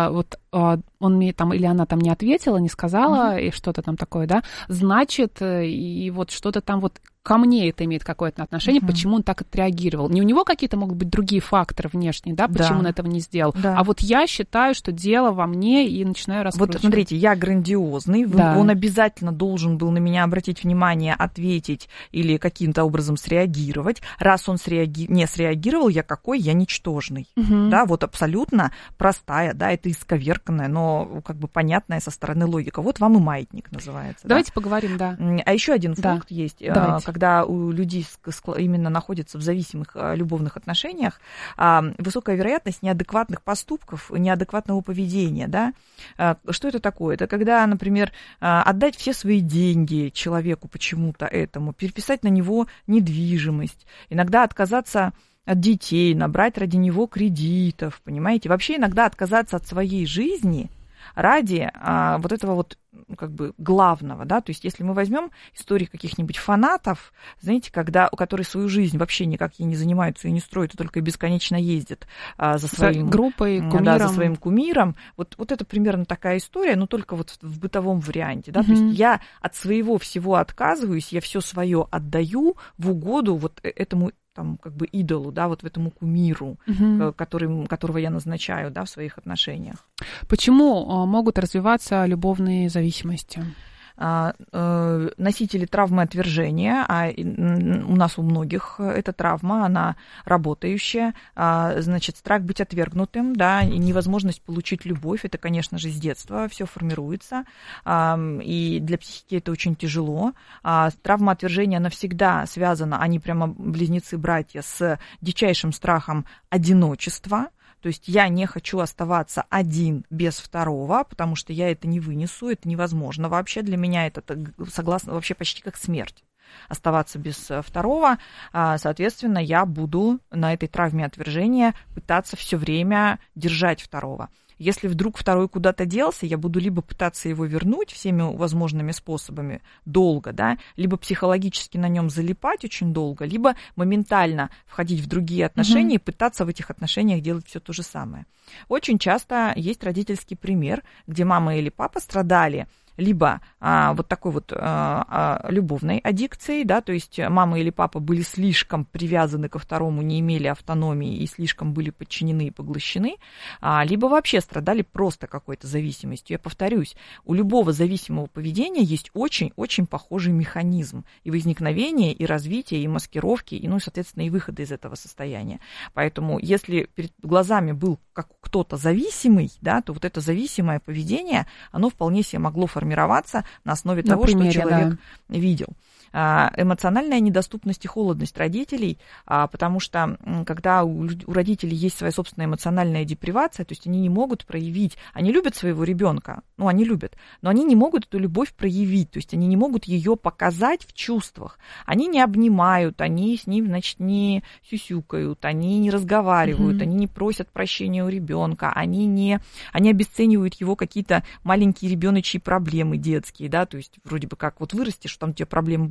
он мне там, или она там не ответила, не сказала, и что-то там такое, да, значит, и вот что-то там вот ко мне это имеет какое-то отношение, почему он так отреагировал. Не у него какие-то могут быть другие факторы внешние, да, почему он этого не сделал, а вот я считаю, что дело во мне, и начинаю раскручивать. Вот смотрите, я грандиозный, он обязательно должен был на меня обратить внимание, ответить или каким-то образом среагировать. Раз он не среагировал, я какой? Я ничтожный. Да, вот абсолютно простая, да, это исковерканная, но как бы понятная со стороны логика. Вот вам и маятник называется. Давайте поговорим, да. А еще один пункт есть, когда у людей именно находятся в зависимых любовных отношениях, высокая вероятность неадекватных поступков, неадекватного поведения, да. Что это такое? Это когда, например, отдать все свои деньги человеку почему-то этому, переписать на него недвижимость, иногда отказаться от детей, набрать ради него кредитов, понимаете? Вообще иногда отказаться от своей жизни ради вот этого вот как бы главного, да, то есть если мы возьмем истории каких-нибудь фанатов, знаете, которые свою жизнь вообще никак ей не занимаются и не строят, а только бесконечно ездят за своим группой, кумиром. Да, за своим кумиром, вот это примерно такая история, но только вот в бытовом варианте, да, то есть я от своего всего отказываюсь, я все свое отдаю в угоду вот этому там, как бы идолу, да, вот в этому кумиру, которого я назначаю, да, в своих отношениях. Почему могут развиваться любовные зависимости? Носители травмы отвержения, а у нас у многих эта травма, она работающая, значит, страх быть отвергнутым, да, и невозможность получить любовь, это, конечно же, с детства все формируется, и для психики это очень тяжело. Травма отвержения, она всегда связана, они прямо близнецы-братья, с дичайшим страхом одиночества. То есть я не хочу оставаться один без второго, потому что я это не вынесу, это невозможно вообще. Для меня это согласно вообще почти как смерть. Оставаться без второго, соответственно, я буду на этой травме отвержения пытаться все время держать второго. Если вдруг второй куда-то делся, я буду либо пытаться его вернуть всеми возможными способами долго, да, либо психологически на нем залипать очень долго, либо моментально входить в другие отношения и пытаться в этих отношениях делать все то же самое. Очень часто есть родительский пример, где мама или папа страдали либо вот такой вот любовной аддикцией, да, то есть мама или папа были слишком привязаны ко второму, не имели автономии и слишком были подчинены и поглощены, либо вообще страдали просто какой-то зависимостью. Я повторюсь, у любого зависимого поведения есть очень-очень похожий механизм и возникновения, и развития, и маскировки, и, ну, соответственно, и выхода из этого состояния. Поэтому если перед глазами был как кто-то зависимый, да, то вот это зависимое поведение, оно вполне себе могло формироваться на основе того, что человек видел. Эмоциональная недоступность и холодность родителей, потому что когда у родителей есть своя собственная эмоциональная депривация, то есть они не могут проявить, они любят своего ребенка, ну, они любят, но они не могут эту любовь проявить, то есть они не могут ее показать в чувствах. Они не обнимают, они с ним, значит, не сюсюкают, они не разговаривают, они не просят прощения у ребенка, они обесценивают его какие-то маленькие ребеночьи проблемы детские, да, то есть вроде бы как вот вырастешь, там у тебя проблемы будут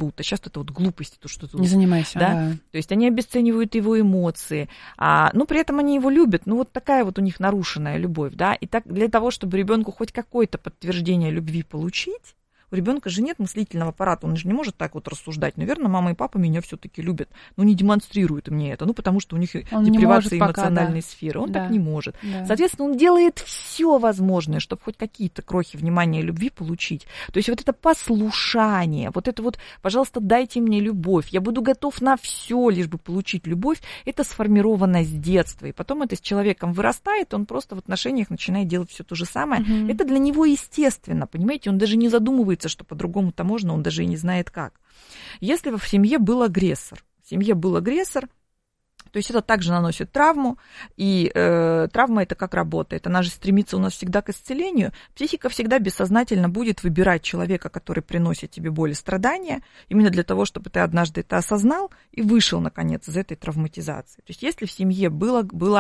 будто. Сейчас это вот глупости, то, что тут... Не занимайся, да? То есть они обесценивают его эмоции, но при этом они его любят. Ну, вот такая вот у них нарушенная любовь, да. И так для того, чтобы ребенку хоть какое-то подтверждение любви получить, у ребенка же нет мыслительного аппарата, он же не может так вот рассуждать. Наверное, мама и папа меня все-таки любят, но не демонстрируют мне это, потому что у них депривация эмоциональной сферы. Он так не может. Да. Соответственно, он делает все возможное, чтобы хоть какие-то крохи внимания и любви получить. То есть вот это послушание, вот это вот, пожалуйста, дайте мне любовь, я буду готов на все, лишь бы получить любовь, это сформировано с детства. И потом это с человеком вырастает, он просто в отношениях начинает делать все то же самое. Это для него естественно, понимаете, он даже не задумывается, что по-другому-то можно, он даже и не знает как. Если в семье был агрессор, то есть это также наносит травму, и травма это как работает? Она же стремится у нас всегда к исцелению. Психика всегда бессознательно будет выбирать человека, который приносит тебе боль и страдания, именно для того, чтобы ты однажды это осознал и вышел, наконец, из этой травматизации. То есть если в семье было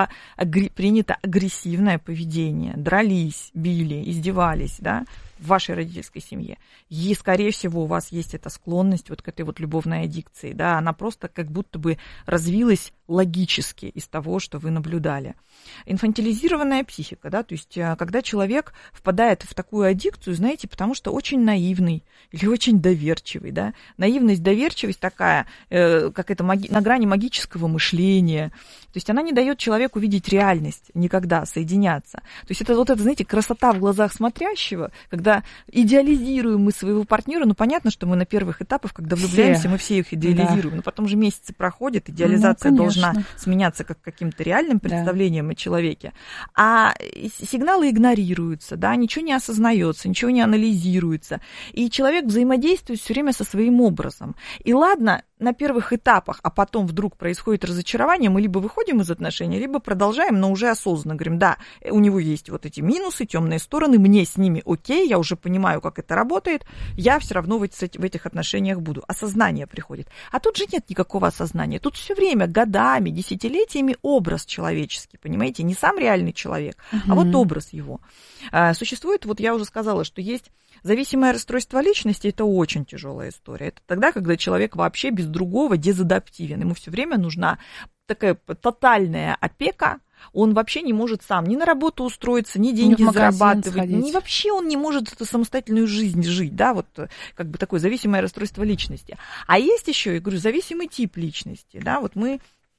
принято агрессивное поведение, дрались, били, издевались, да, в вашей родительской семье, и, скорее всего, у вас есть эта склонность вот к этой вот любовной аддикции, да, она просто как будто бы развилась логически из того, что вы наблюдали. Инфантилизированная психика, да, то есть когда человек впадает в такую аддикцию, знаете, потому что очень наивный или очень доверчивый, да, наивность, доверчивость такая, как это на грани магического мышления, то есть она не дает человеку видеть реальность никогда, соединяться. То есть это вот это, знаете, красота в глазах смотрящего, когда идеализируем мы своего партнера, ну понятно, что мы на первых этапах, когда влюбляемся, мы все их идеализируем, да. Но потом же месяцы проходят, идеализация должна сменяться как каким-то реальным представлением о человеке, а сигналы игнорируются, да, ничего не осознается, ничего не анализируется, и человек взаимодействует все время со своим образом. И ладно, на первых этапах, а потом вдруг происходит разочарование, мы либо выходим из отношений, либо продолжаем, но уже осознанно говорим, да, у него есть вот эти минусы, темные стороны, мне с ними окей, я уже понимаю, как это работает, я все равно в этих отношениях буду. Осознание приходит. А тут же нет никакого осознания. Тут все время, годами, десятилетиями образ человеческий, понимаете, не сам реальный человек, а вот образ его. Существует, вот я уже сказала, что есть зависимое расстройство личности, это очень тяжелая история. Это тогда, когда человек вообще без другого дезадаптивен. Ему все время нужна такая тотальная опека. Он вообще не может сам ни на работу устроиться, ни деньги зарабатывать, ни вообще он не может эту самостоятельную жизнь жить, да, вот как бы такое зависимое расстройство личности. А есть еще, я говорю, зависимый тип личности, да, вот мы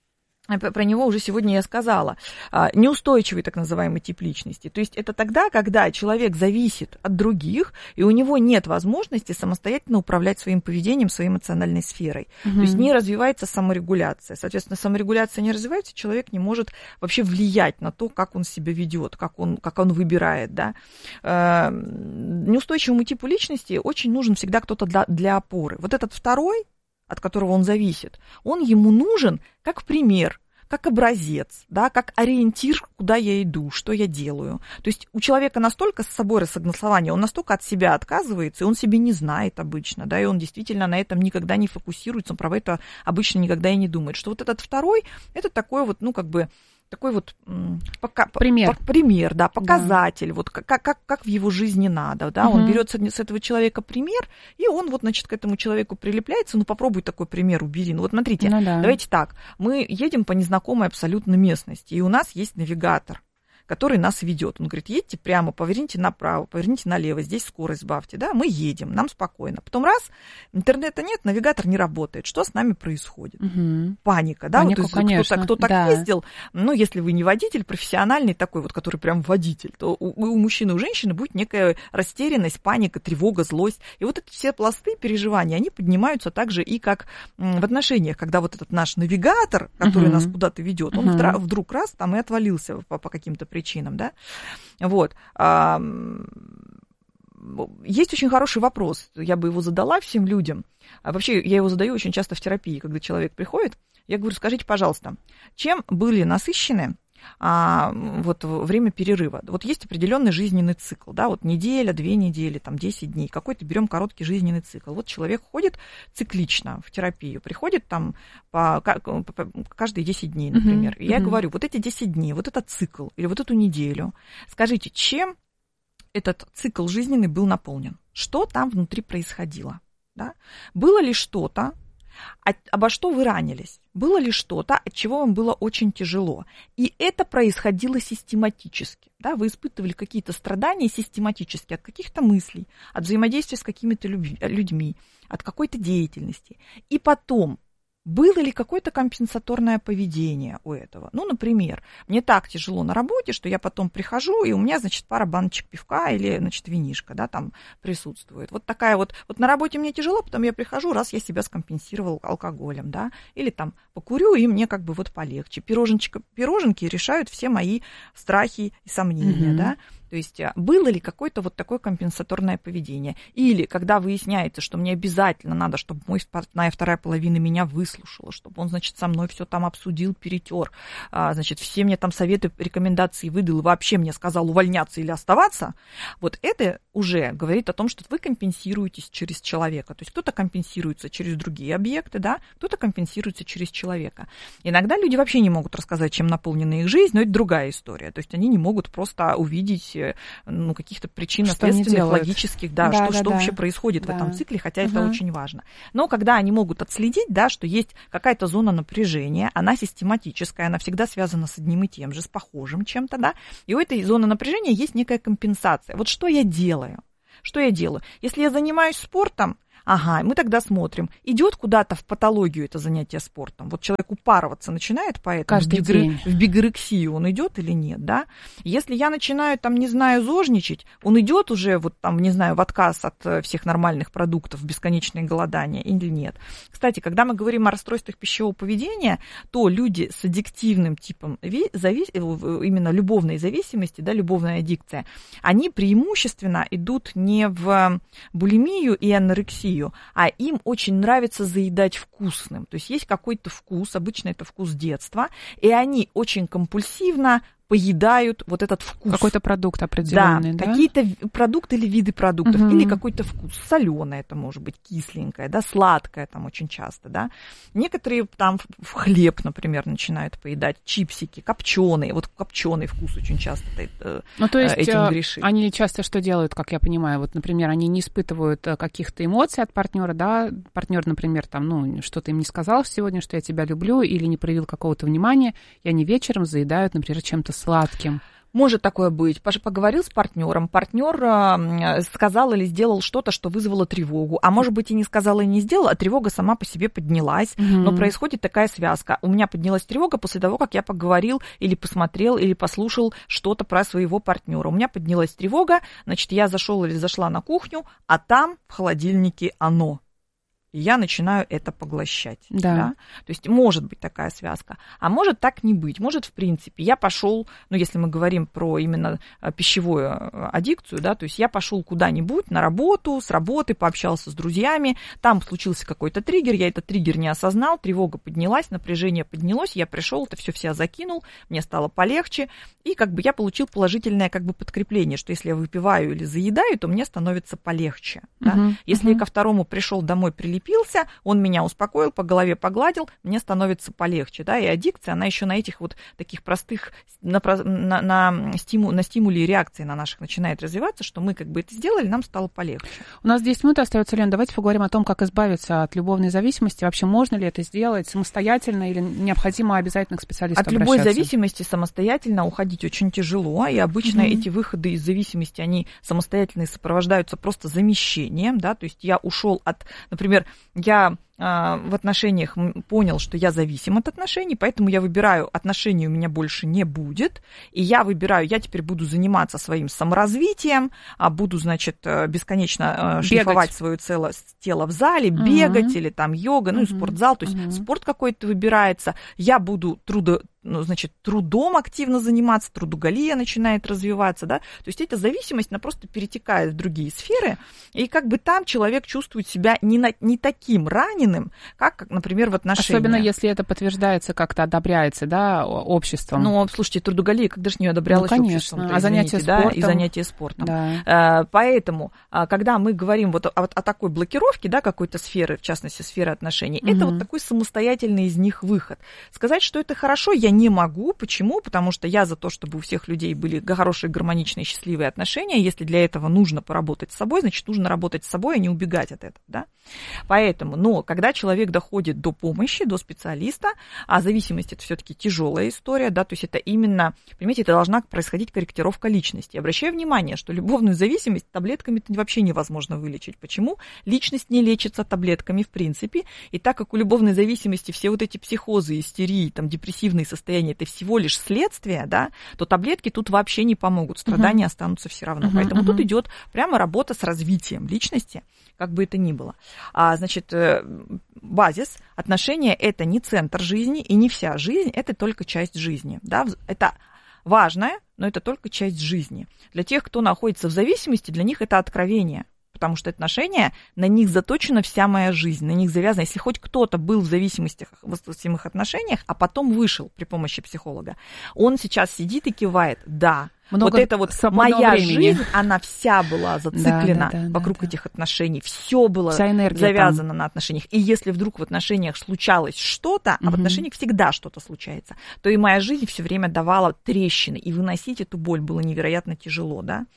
про него уже сегодня я сказала, неустойчивый так называемый тип личности. То есть это тогда, когда человек зависит от других, и у него нет возможности самостоятельно управлять своим поведением, своей эмоциональной сферой. То есть не развивается саморегуляция. Соответственно, саморегуляция не развивается, человек не может вообще влиять на то, как он себя ведет, как он выбирает. Да? Неустойчивому типу личности очень нужен всегда кто-то для опоры. Вот этот второй, от которого он зависит, он ему нужен как пример, как образец, да, как ориентир, куда я иду, что я делаю. То есть у человека настолько с собой рассогласование, он настолько от себя отказывается, и он себе не знает обычно, да, и он действительно на этом никогда не фокусируется, он про это обычно никогда и не думает, что вот этот второй, это такой вот, ну, как бы, такой вот пример, да, показатель, да. Вот как в его жизни надо, да, он берет с этого человека пример, и он вот, значит, к этому человеку прилепляется, ну, попробуй такой пример убери, ну, вот смотрите, давайте так, мы едем по незнакомой абсолютно местности, и у нас есть навигатор, который нас ведет. Он говорит, едьте прямо, поверните направо, поверните налево, здесь скорость сбавьте, да, мы едем, нам спокойно. Потом раз, интернета нет, навигатор не работает. Что с нами происходит? Паника, да, Панику, вот, то есть, кто так ездил, ну, если вы не водитель, профессиональный такой вот, который прям водитель, то у мужчины, у женщины будет некая растерянность, паника, тревога, злость. И вот эти все пласты переживаний, они поднимаются также и как в отношениях, когда вот этот наш навигатор, который нас куда-то ведет, он вдруг раз там и отвалился по каким-то причинам, да, вот. Есть очень хороший вопрос, я бы его задала всем людям. Вообще, я его задаю очень часто в терапии, когда человек приходит, я говорю, скажите, пожалуйста, чем были насыщены вот время перерыва? Вот есть определенный жизненный цикл, да, вот неделя, 2 недели, там 10 дней, какой-то берем короткий жизненный цикл. Вот человек ходит циклично в терапию, приходит там каждые 10 дней, например. И я говорю, вот эти 10 дней, вот этот цикл или вот эту неделю, скажите, чем этот цикл жизненный был наполнен? Что там внутри происходило? Да? Было ли что-то, обо что вы ранились? Было ли что-то, от чего вам было очень тяжело? И это происходило систематически. Да? Вы испытывали какие-то страдания систематически от каких-то мыслей, от взаимодействия с какими-то людьми, от какой-то деятельности. И потом, было ли какое-то компенсаторное поведение у этого? Ну, например, мне так тяжело на работе, что я потом прихожу, и у меня, значит, пара баночек пивка или, значит, винишко, да, там присутствует. Вот такая вот на работе мне тяжело, потом я прихожу, раз я себя скомпенсировал алкоголем, да, или там покурю, и мне как бы вот полегче. Пироженки решают все мои страхи и сомнения, да. То есть было ли какое-то вот такое компенсаторное поведение? Или когда выясняется, что мне обязательно надо, чтобы моя вторая половина меня выслушала, чтобы он, значит, со мной все там обсудил, перетер, значит, все мне там советы, рекомендации выдал и вообще мне сказал увольняться или оставаться, вот это уже говорит о том, что вы компенсируетесь через человека. То есть кто-то компенсируется через другие объекты, да, кто-то компенсируется через человека. Иногда люди вообще не могут рассказать, чем наполнена их жизнь, но это другая история. То есть они не могут просто увидеть каких-то причинно-следственных, логических, что вообще происходит в этом цикле, хотя это очень важно. Но когда они могут отследить, да, что есть какая-то зона напряжения, она систематическая, она всегда связана с одним и тем же, с похожим чем-то, да, и у этой зоны напряжения есть некая компенсация. Вот что я делаю? Что я делаю? Если я занимаюсь спортом, мы тогда смотрим, идет куда-то в патологию это занятие спортом. Вот человек упарываться начинает по этому, в бигорексию он идет или нет, да? Если я начинаю, там, не знаю, зожничать, он идет уже, вот там, не знаю, в отказ от всех нормальных продуктов, в бесконечное голодание или нет. Кстати, когда мы говорим о расстройствах пищевого поведения, то люди с аддиктивным типом, именно любовной зависимости, да, любовная аддикция, они преимущественно идут не в булимию и анорексию, а им очень нравится заедать вкусным. То есть есть какой-то вкус, обычно это вкус детства, и они очень компульсивно поедают вот этот вкус. Какой-то продукт определенный, да? Какие-то продукты или виды продуктов, или какой-то вкус. Соленое это может быть, кисленькое, да, сладкое там очень часто, да. Некоторые там в хлеб, например, начинают поедать, чипсики, копченые. Вот копченый вкус очень часто этим грешит. Они часто что делают, как я понимаю? Вот, например, они не испытывают каких-то эмоций от партнера, да? Партнер, например, там, что-то им не сказал сегодня, что я тебя люблю, или не проявил какого-то внимания, и они вечером заедают, например, чем-то сладким. Может такое быть. Поговорил с партнером, партнер сказал или сделал что-то, что вызвало тревогу, а может быть и не сказал, и не сделал, а тревога сама по себе поднялась, но происходит такая связка. У меня поднялась тревога после того, как я поговорил или посмотрел, или послушал что-то про своего партнера. У меня поднялась тревога, значит, я зашел или зашла на кухню, а там в холодильнике оно. И я начинаю это поглощать. Да. То есть может быть такая связка. А может так не быть. Может, в принципе, я пошел, если мы говорим про именно пищевую аддикцию, да, то есть я пошел куда-нибудь на работу, с работы, пообщался с друзьями, там случился какой-то триггер, я этот триггер не осознал, тревога поднялась, напряжение поднялось, я пришел, это все в себя закинул, мне стало полегче, и я получил положительное подкрепление, что если я выпиваю или заедаю, то мне становится полегче. Да? Если я ко второму пришел домой, прилепился, он меня успокоил, по голове погладил, мне становится полегче, да, и аддикция, она еще на этих вот таких простых, на стимуле и реакции на наших начинает развиваться, что мы это сделали, нам стало полегче. У нас 10 минут остается, Лен, давайте поговорим о том, как избавиться от любовной зависимости, вообще можно ли это сделать самостоятельно или необходимо обязательно к специалисту обращаться? От любой зависимости самостоятельно уходить очень тяжело, и обычно эти выходы из зависимости, они самостоятельно сопровождаются просто замещением, да, то есть я ушел от, например, я в отношениях понял, что я зависим от отношений, поэтому я выбираю, отношений у меня больше не будет, и я выбираю, я теперь буду заниматься своим саморазвитием, буду, значит, бесконечно шлифовать свое тело в зале, бегать или там йога, и спортзал, то есть спорт какой-то выбирается, я буду трудом активно заниматься, трудоголия начинает развиваться, да, то есть эта зависимость, она просто перетекает в другие сферы, и там человек чувствует себя не таким раненым, болезненным, как, например, в отношениях. Особенно если это подтверждается, как-то одобряется, да, обществом. Ну, слушайте, трудоголия, когда же не одобрялась обществом? А занятия спортом? Да, и занятия спортом. Да. Поэтому, когда мы говорим вот о такой блокировке, да, какой-то сферы, в частности, сферы отношений, это вот такой самостоятельный из них выход. Сказать, что это хорошо, я не могу. Почему? Потому что я за то, чтобы у всех людей были хорошие, гармоничные, счастливые отношения. Если для этого нужно поработать с собой, значит, нужно работать с собой, а не убегать от этого, да. Поэтому, но когда человек доходит до помощи, до специалиста, а зависимость это все-таки тяжелая история, да, то есть это именно, понимаете, это должна происходить корректировка личности. Обращаю внимание, что любовную зависимость таблетками вообще невозможно вылечить. Почему? Личность не лечится таблетками в принципе, и так как у любовной зависимости все вот эти психозы, истерии, там, депрессивные состояния, это всего лишь следствие, да, то таблетки тут вообще не помогут, страдания останутся все равно. Поэтому тут идет прямо работа с развитием личности, как бы это ни было. Значит, базис, отношения – это не центр жизни и не вся жизнь, это только часть жизни. Да? Это важная, но это только часть жизни. Для тех, кто находится в зависимости, для них это откровение. Потому что отношения, на них заточена вся моя жизнь, на них завязана. Если хоть кто-то был в зависимостях, в зависимых отношениях, а потом вышел при помощи психолога, он сейчас сидит и кивает, да. Вот это вот моя времени. Жизнь, она вся была зациклена вокруг этих отношений, все было завязано на отношениях. И если вдруг в отношениях случалось что-то, а в отношениях всегда что-то случается, то и моя жизнь все время давала трещины, и выносить эту боль было невероятно тяжело, да.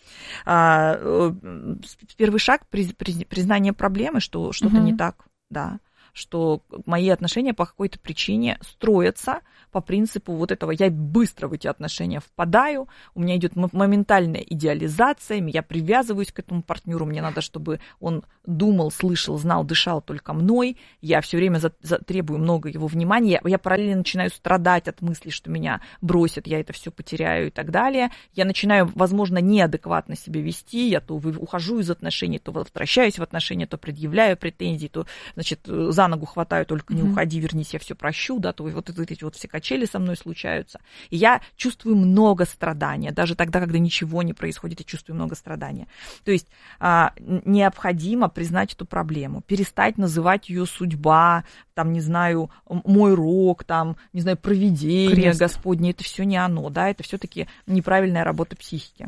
Первый шаг признание проблемы, что что-то не так, да. Что мои отношения по какой-то причине строятся по принципу вот этого. Я быстро в эти отношения впадаю, у меня идет моментальная идеализация, я привязываюсь к этому партнеру, мне надо, чтобы он думал, слышал, знал, дышал только мной, я все время требую много его внимания, я параллельно начинаю страдать от мысли, что меня бросят, я это все потеряю и так далее. Я начинаю, возможно, неадекватно себя вести, я то ухожу из отношений, то возвращаюсь в отношения, то предъявляю претензии, то, значит, за ногу хватаю, только не уходи, вернись, я все прощу, да, то вот эти вот все качели со мной случаются. И я чувствую много страдания, даже тогда, когда ничего не происходит, я чувствую много страдания. То есть необходимо признать эту проблему, перестать называть ее судьба, там, не знаю, мой рок, там, не знаю, провидение Крест. Господне, это все не оно, да, это все-таки неправильная работа психики.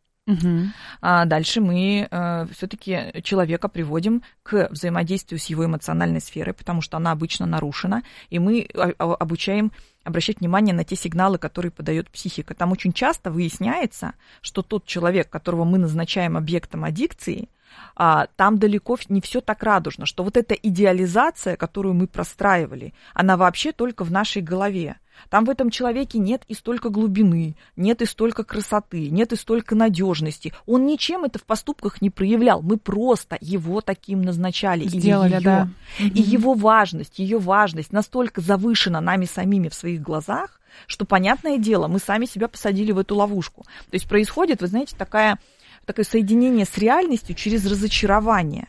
Дальше мы все-таки человека приводим к взаимодействию с его эмоциональной сферой, потому что она обычно нарушена, и мы обучаем обращать внимание на те сигналы, которые подает психика. Там очень часто выясняется, что тот человек, которого мы назначаем объектом аддикции, там далеко не все так радужно, что вот эта идеализация, которую мы простраивали, она вообще только в нашей голове. Там в этом человеке нет и столько глубины, нет и столько красоты, нет и столько надежности. Он ничем это в поступках не проявлял. Мы просто его таким назначали. Сделали, да. И его важность, ее важность настолько завышена нами самими в своих глазах, что, понятное дело, мы сами себя посадили в эту ловушку. То есть происходит, вы знаете, такое соединение с реальностью через разочарование.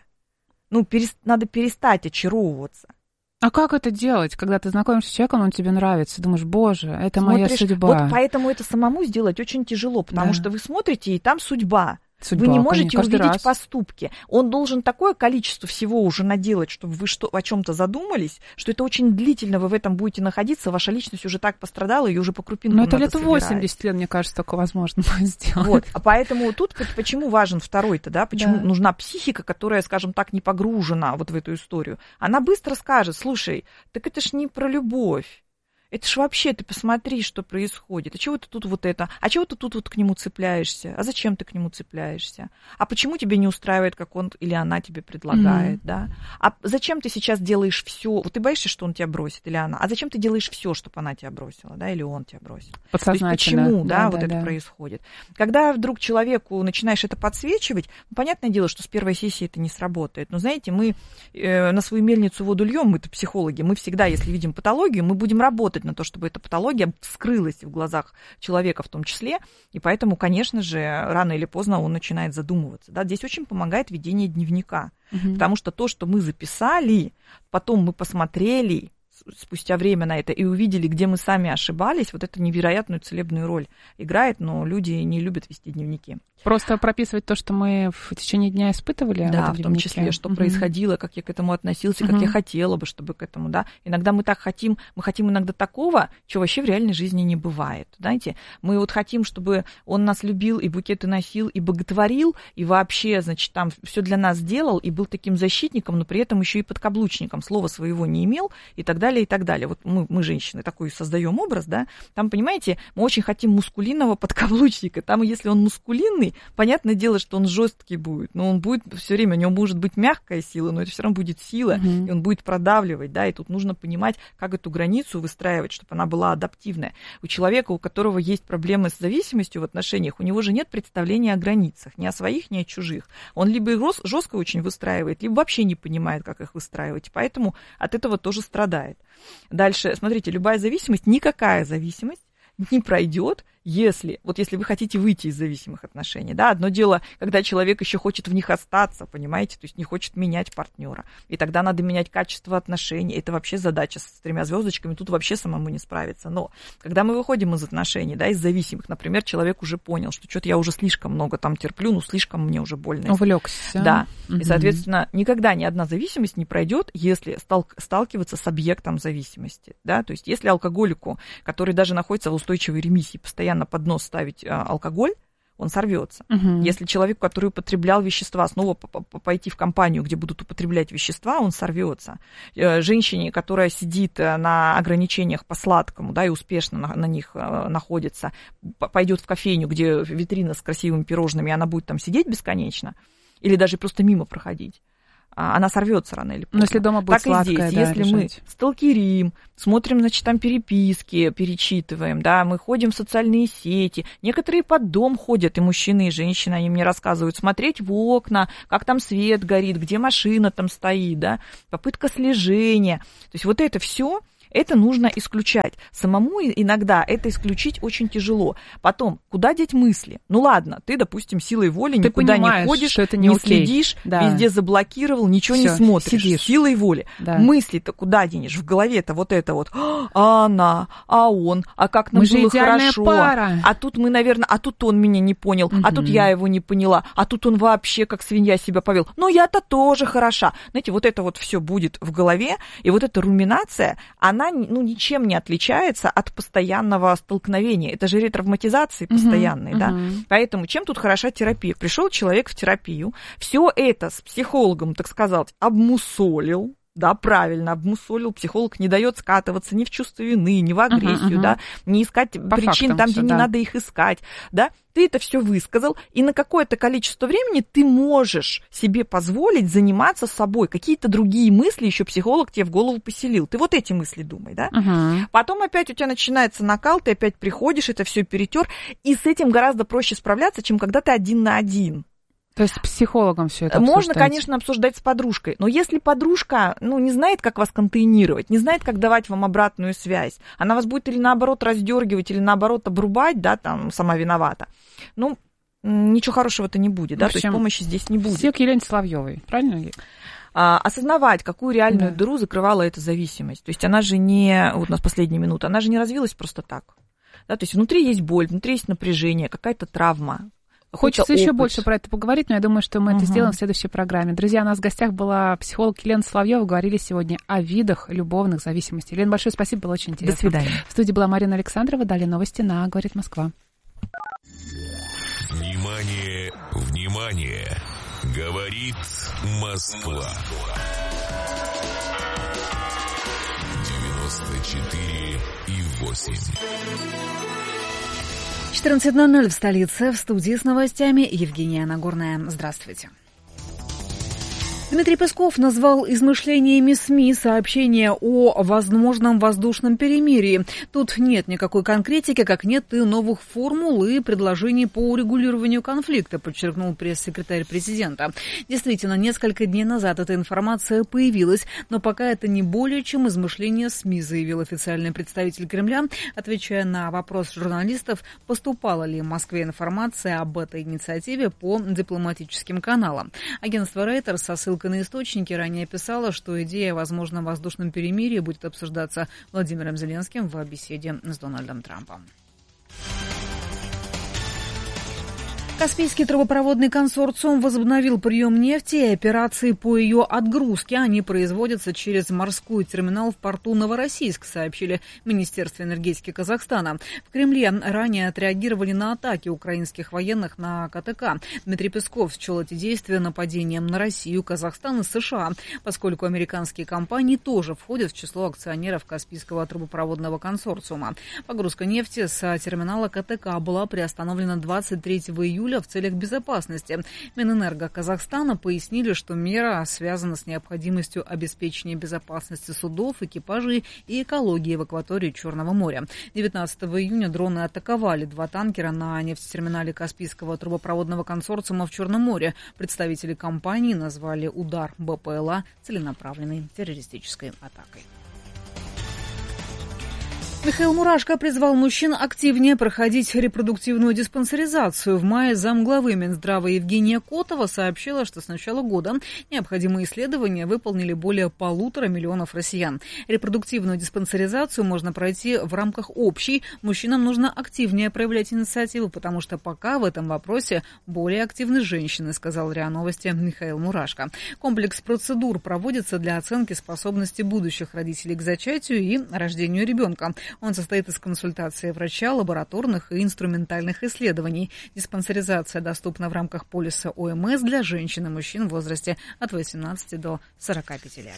Надо перестать очаровываться. А как это делать, когда ты знакомишься с человеком, он тебе нравится, думаешь, боже, это моя судьба. Вот поэтому это самому сделать очень тяжело, потому что вы смотрите, и там судьба. Вы не можете увидеть поступки. Он должен такое количество всего уже наделать, чтобы вы о чем-то задумались, что это очень длительно вы в этом будете находиться, ваша личность уже так пострадала, ее уже по крупинкам надо собирать. Но это лет 80 лет, мне кажется, только возможно будет сделать. Вот. А поэтому тут почему важен второй-то, да? Почему нужна психика, которая, скажем так, не погружена вот в эту историю? Она быстро скажет, слушай, так это ж не про любовь. Это ж вообще, ты посмотри, что происходит. А чего ты тут вот это? А чего ты тут вот к нему цепляешься? А зачем ты к нему цепляешься? А почему тебе не устраивает, как он или она тебе предлагает, да? А зачем ты сейчас делаешь все? Вот ты боишься, что он тебя бросит или она? А зачем ты делаешь все, чтобы она тебя бросила, да, или он тебя бросит? Подсознательно. То есть почему, да, вот это происходит? Когда вдруг человеку начинаешь это подсвечивать, понятное дело, что с первой сессии это не сработает. Но знаете, мы на свою мельницу воду льем, мы-то психологи, мы всегда, если видим патологию, мы будем работать на то, чтобы эта патология вскрылась в глазах человека в том числе, и поэтому, конечно же, рано или поздно он начинает задумываться. Да? Здесь очень помогает ведение дневника, потому что то, что мы записали, потом мы посмотрели, спустя время на это и увидели, где мы сами ошибались, вот это невероятную целебную роль играет, но люди не любят вести дневники. Просто прописывать то, что мы в течение дня испытывали. Да, в том числе, что происходило, как я к этому относился, как я хотела бы, чтобы к этому, да. Иногда мы хотим иногда такого, чего вообще в реальной жизни не бывает, знаете. Мы вот хотим, чтобы он нас любил, и букеты носил, и боготворил, и вообще, значит, там все для нас делал, и был таким защитником, но при этом еще и подкаблучником, слова своего не имел, и так далее, и так далее. Вот мы женщины, такой создаем образ, да. Там, понимаете, мы очень хотим мускулинного подкаблучника. Там, если он мускулинный, понятное дело, что он жесткий будет, но он будет все время, у него может быть мягкая сила, но это все равно будет сила, и он будет продавливать, да, и тут нужно понимать, как эту границу выстраивать, чтобы она была адаптивная. У человека, у которого есть проблемы с зависимостью в отношениях, у него же нет представления о границах, ни о своих, ни о чужих. Он либо их жестко очень выстраивает, либо вообще не понимает, как их выстраивать, поэтому от этого тоже страдает. Дальше, смотрите, любая зависимость, никакая зависимость не пройдет, если вы хотите выйти из зависимых отношений, да, одно дело, когда человек еще хочет в них остаться, понимаете, то есть не хочет менять партнера, и тогда надо менять качество отношений, это вообще задача с 3 звездочками, тут вообще самому не справиться, но когда мы выходим из отношений, да, из зависимых, например, человек уже понял, что что-то я уже слишком много там терплю, ну, слишком мне уже больно. Увлекся. Да, и, соответственно, никогда ни одна зависимость не пройдет, если сталкиваться с объектом зависимости, да, то есть если алкоголику, который даже находится в устойчивой ремиссии, постоянно под нос ставить алкоголь, он сорвется. Если человек, который употреблял вещества, снова пойти в компанию, где будут употреблять вещества, он сорвется. Женщине, которая сидит на ограничениях по сладкому, да, и успешно на них находится, пойдет в кофейню, где витрина с красивыми пирожными, и она будет там сидеть бесконечно, или даже просто мимо проходить, она сорвется рано или поздно. Но если дома будет так сладкое, и здесь, да, если мы сталкерим, смотрим, значит, там переписки, перечитываем, да, мы ходим в социальные сети, некоторые под дом ходят, и мужчины, и женщины, они мне рассказывают, смотреть в окна, как там свет горит, где машина там стоит, да, попытка слежения, то есть вот это все. Это нужно исключать. Самому иногда это исключить очень тяжело. Потом, куда деть мысли? Ну ладно, ты, допустим, силой воли никуда не ходишь, что это не следишь, да. Везде заблокировал, ничего не смотришь. Сидишь. Силой воли. Да. Мысли-то куда денешь? В голове-то вот это вот. А она, а он, а как нам было хорошо. Пара. А тут мы, наверное, а тут он меня не понял, а тут я его не поняла, а тут он вообще как свинья себя повел. Но я-то тоже хороша. Знаете, вот это вот все будет в голове, и вот эта руминация, она ничем не отличается от постоянного столкновения. Это же ретравматизации постоянные, да? Поэтому чем тут хороша терапия? Пришел человек в терапию, все это с психологом, так сказать, обмусолил, да, правильно, обмусолил, психолог не дает скатываться ни в чувство вины, ни в агрессию, да, не искать причин там, где не надо их искать, да, ты это все высказал, и на какое-то количество времени ты можешь себе позволить заниматься собой, какие-то другие мысли еще психолог тебе в голову поселил, ты вот эти мысли думай, да, потом опять у тебя начинается накал, ты опять приходишь, это все перетер, и с этим гораздо проще справляться, чем когда ты 1 на 1. То есть с психологом все это можно, конечно, обсуждать с подружкой, но если подружка, не знает, как вас контейнировать, не знает, как давать вам обратную связь, она вас будет или наоборот раздергивать, или наоборот обрубать, да, там, сама виновата, ничего хорошего-то не будет, да, то есть помощи здесь не будет. Все к Елене Соловьевой, правильно? Осознавать, какую реальную дыру закрывала эта зависимость. То есть она же не, вот у нас последняя минута, она же не развилась просто так. Да, то есть внутри есть боль, внутри есть напряжение, какая-то травма. Хочется еще больше про это поговорить, но я думаю, что мы это сделаем в следующей программе. Друзья, у нас в гостях была психолог Елена Соловьева. Говорили сегодня о видах любовных зависимостей. Елена, большое спасибо, было очень интересно. До свидания. В студии была Марина Александрова. Далее новости на «Говорит Москва». Внимание, внимание! Говорит Москва. 94,8. 14:00 в столице. В студии с новостями Евгения Нагорная. Здравствуйте. Дмитрий Песков назвал измышлениями СМИ сообщение о возможном воздушном перемирии. Тут нет никакой конкретики, как нет и новых формул и предложений по урегулированию конфликта, подчеркнул пресс-секретарь президента. Действительно, несколько дней назад эта информация появилась, но пока это не более чем измышление СМИ, заявил официальный представитель Кремля, отвечая на вопрос журналистов, поступала ли в Москве информация об этой инициативе по дипломатическим каналам. Агентство Reuters со ссылкой ссылкой на источники ранее писала, что идея о возможном воздушном перемирии будет обсуждаться Владимиром Зеленским в беседе с Дональдом Трампом. Каспийский трубопроводный консорциум возобновил прием нефти и операции по ее отгрузке. Они производятся через морской терминал в порту Новороссийск, сообщили в Министерстве энергетики Казахстана. В Кремле ранее отреагировали на атаки украинских военных на КТК. Дмитрий Песков счел эти действия нападением на Россию, Казахстан и США, поскольку американские компании тоже входят в число акционеров Каспийского трубопроводного консорциума. Погрузка нефти с терминала КТК была приостановлена 23 июля в целях безопасности. Минэнерго Казахстана пояснили, что мера связана с необходимостью обеспечения безопасности судов, экипажей и экологии в акватории Черного моря. 19 июня дроны атаковали 2 танкера на нефтетерминале Каспийского трубопроводного консорциума в Черном море. Представители компании назвали удар БПЛА целенаправленной террористической атакой. Михаил Мурашко призвал мужчин активнее проходить репродуктивную диспансеризацию. В мае замглавы Минздрава Евгения Котова сообщила, что с начала года необходимые исследования выполнили более 1,5 миллиона россиян. Репродуктивную диспансеризацию можно пройти в рамках общей. Мужчинам нужно активнее проявлять инициативу, потому что пока в этом вопросе более активны женщины, сказал РИА Новости Михаил Мурашко. Комплекс процедур проводится для оценки способности будущих родителей к зачатию и рождению ребенка. Он состоит из консультации врача, лабораторных и инструментальных исследований. Диспансеризация доступна в рамках полиса ОМС для женщин и мужчин в возрасте от 18 до 45 лет.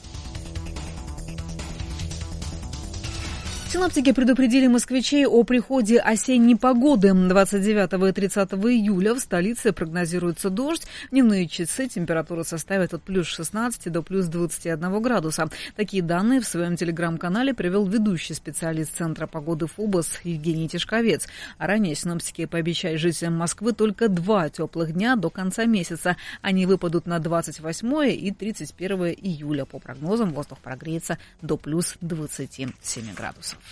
Синоптики предупредили москвичей о приходе осенней погоды. 29 и 30 июля в столице прогнозируется дождь. Дневные часы температура составит от плюс 16 до плюс 21 градуса. Такие данные в своем телеграм-канале привел ведущий специалист Центра погоды ФОБОС Евгений Тишковец. А ранее синоптики пообещали жителям Москвы только 2 теплых дня до конца месяца. Они выпадут на 28 и 31 июля. По прогнозам, воздух прогреется до плюс 27 градусов.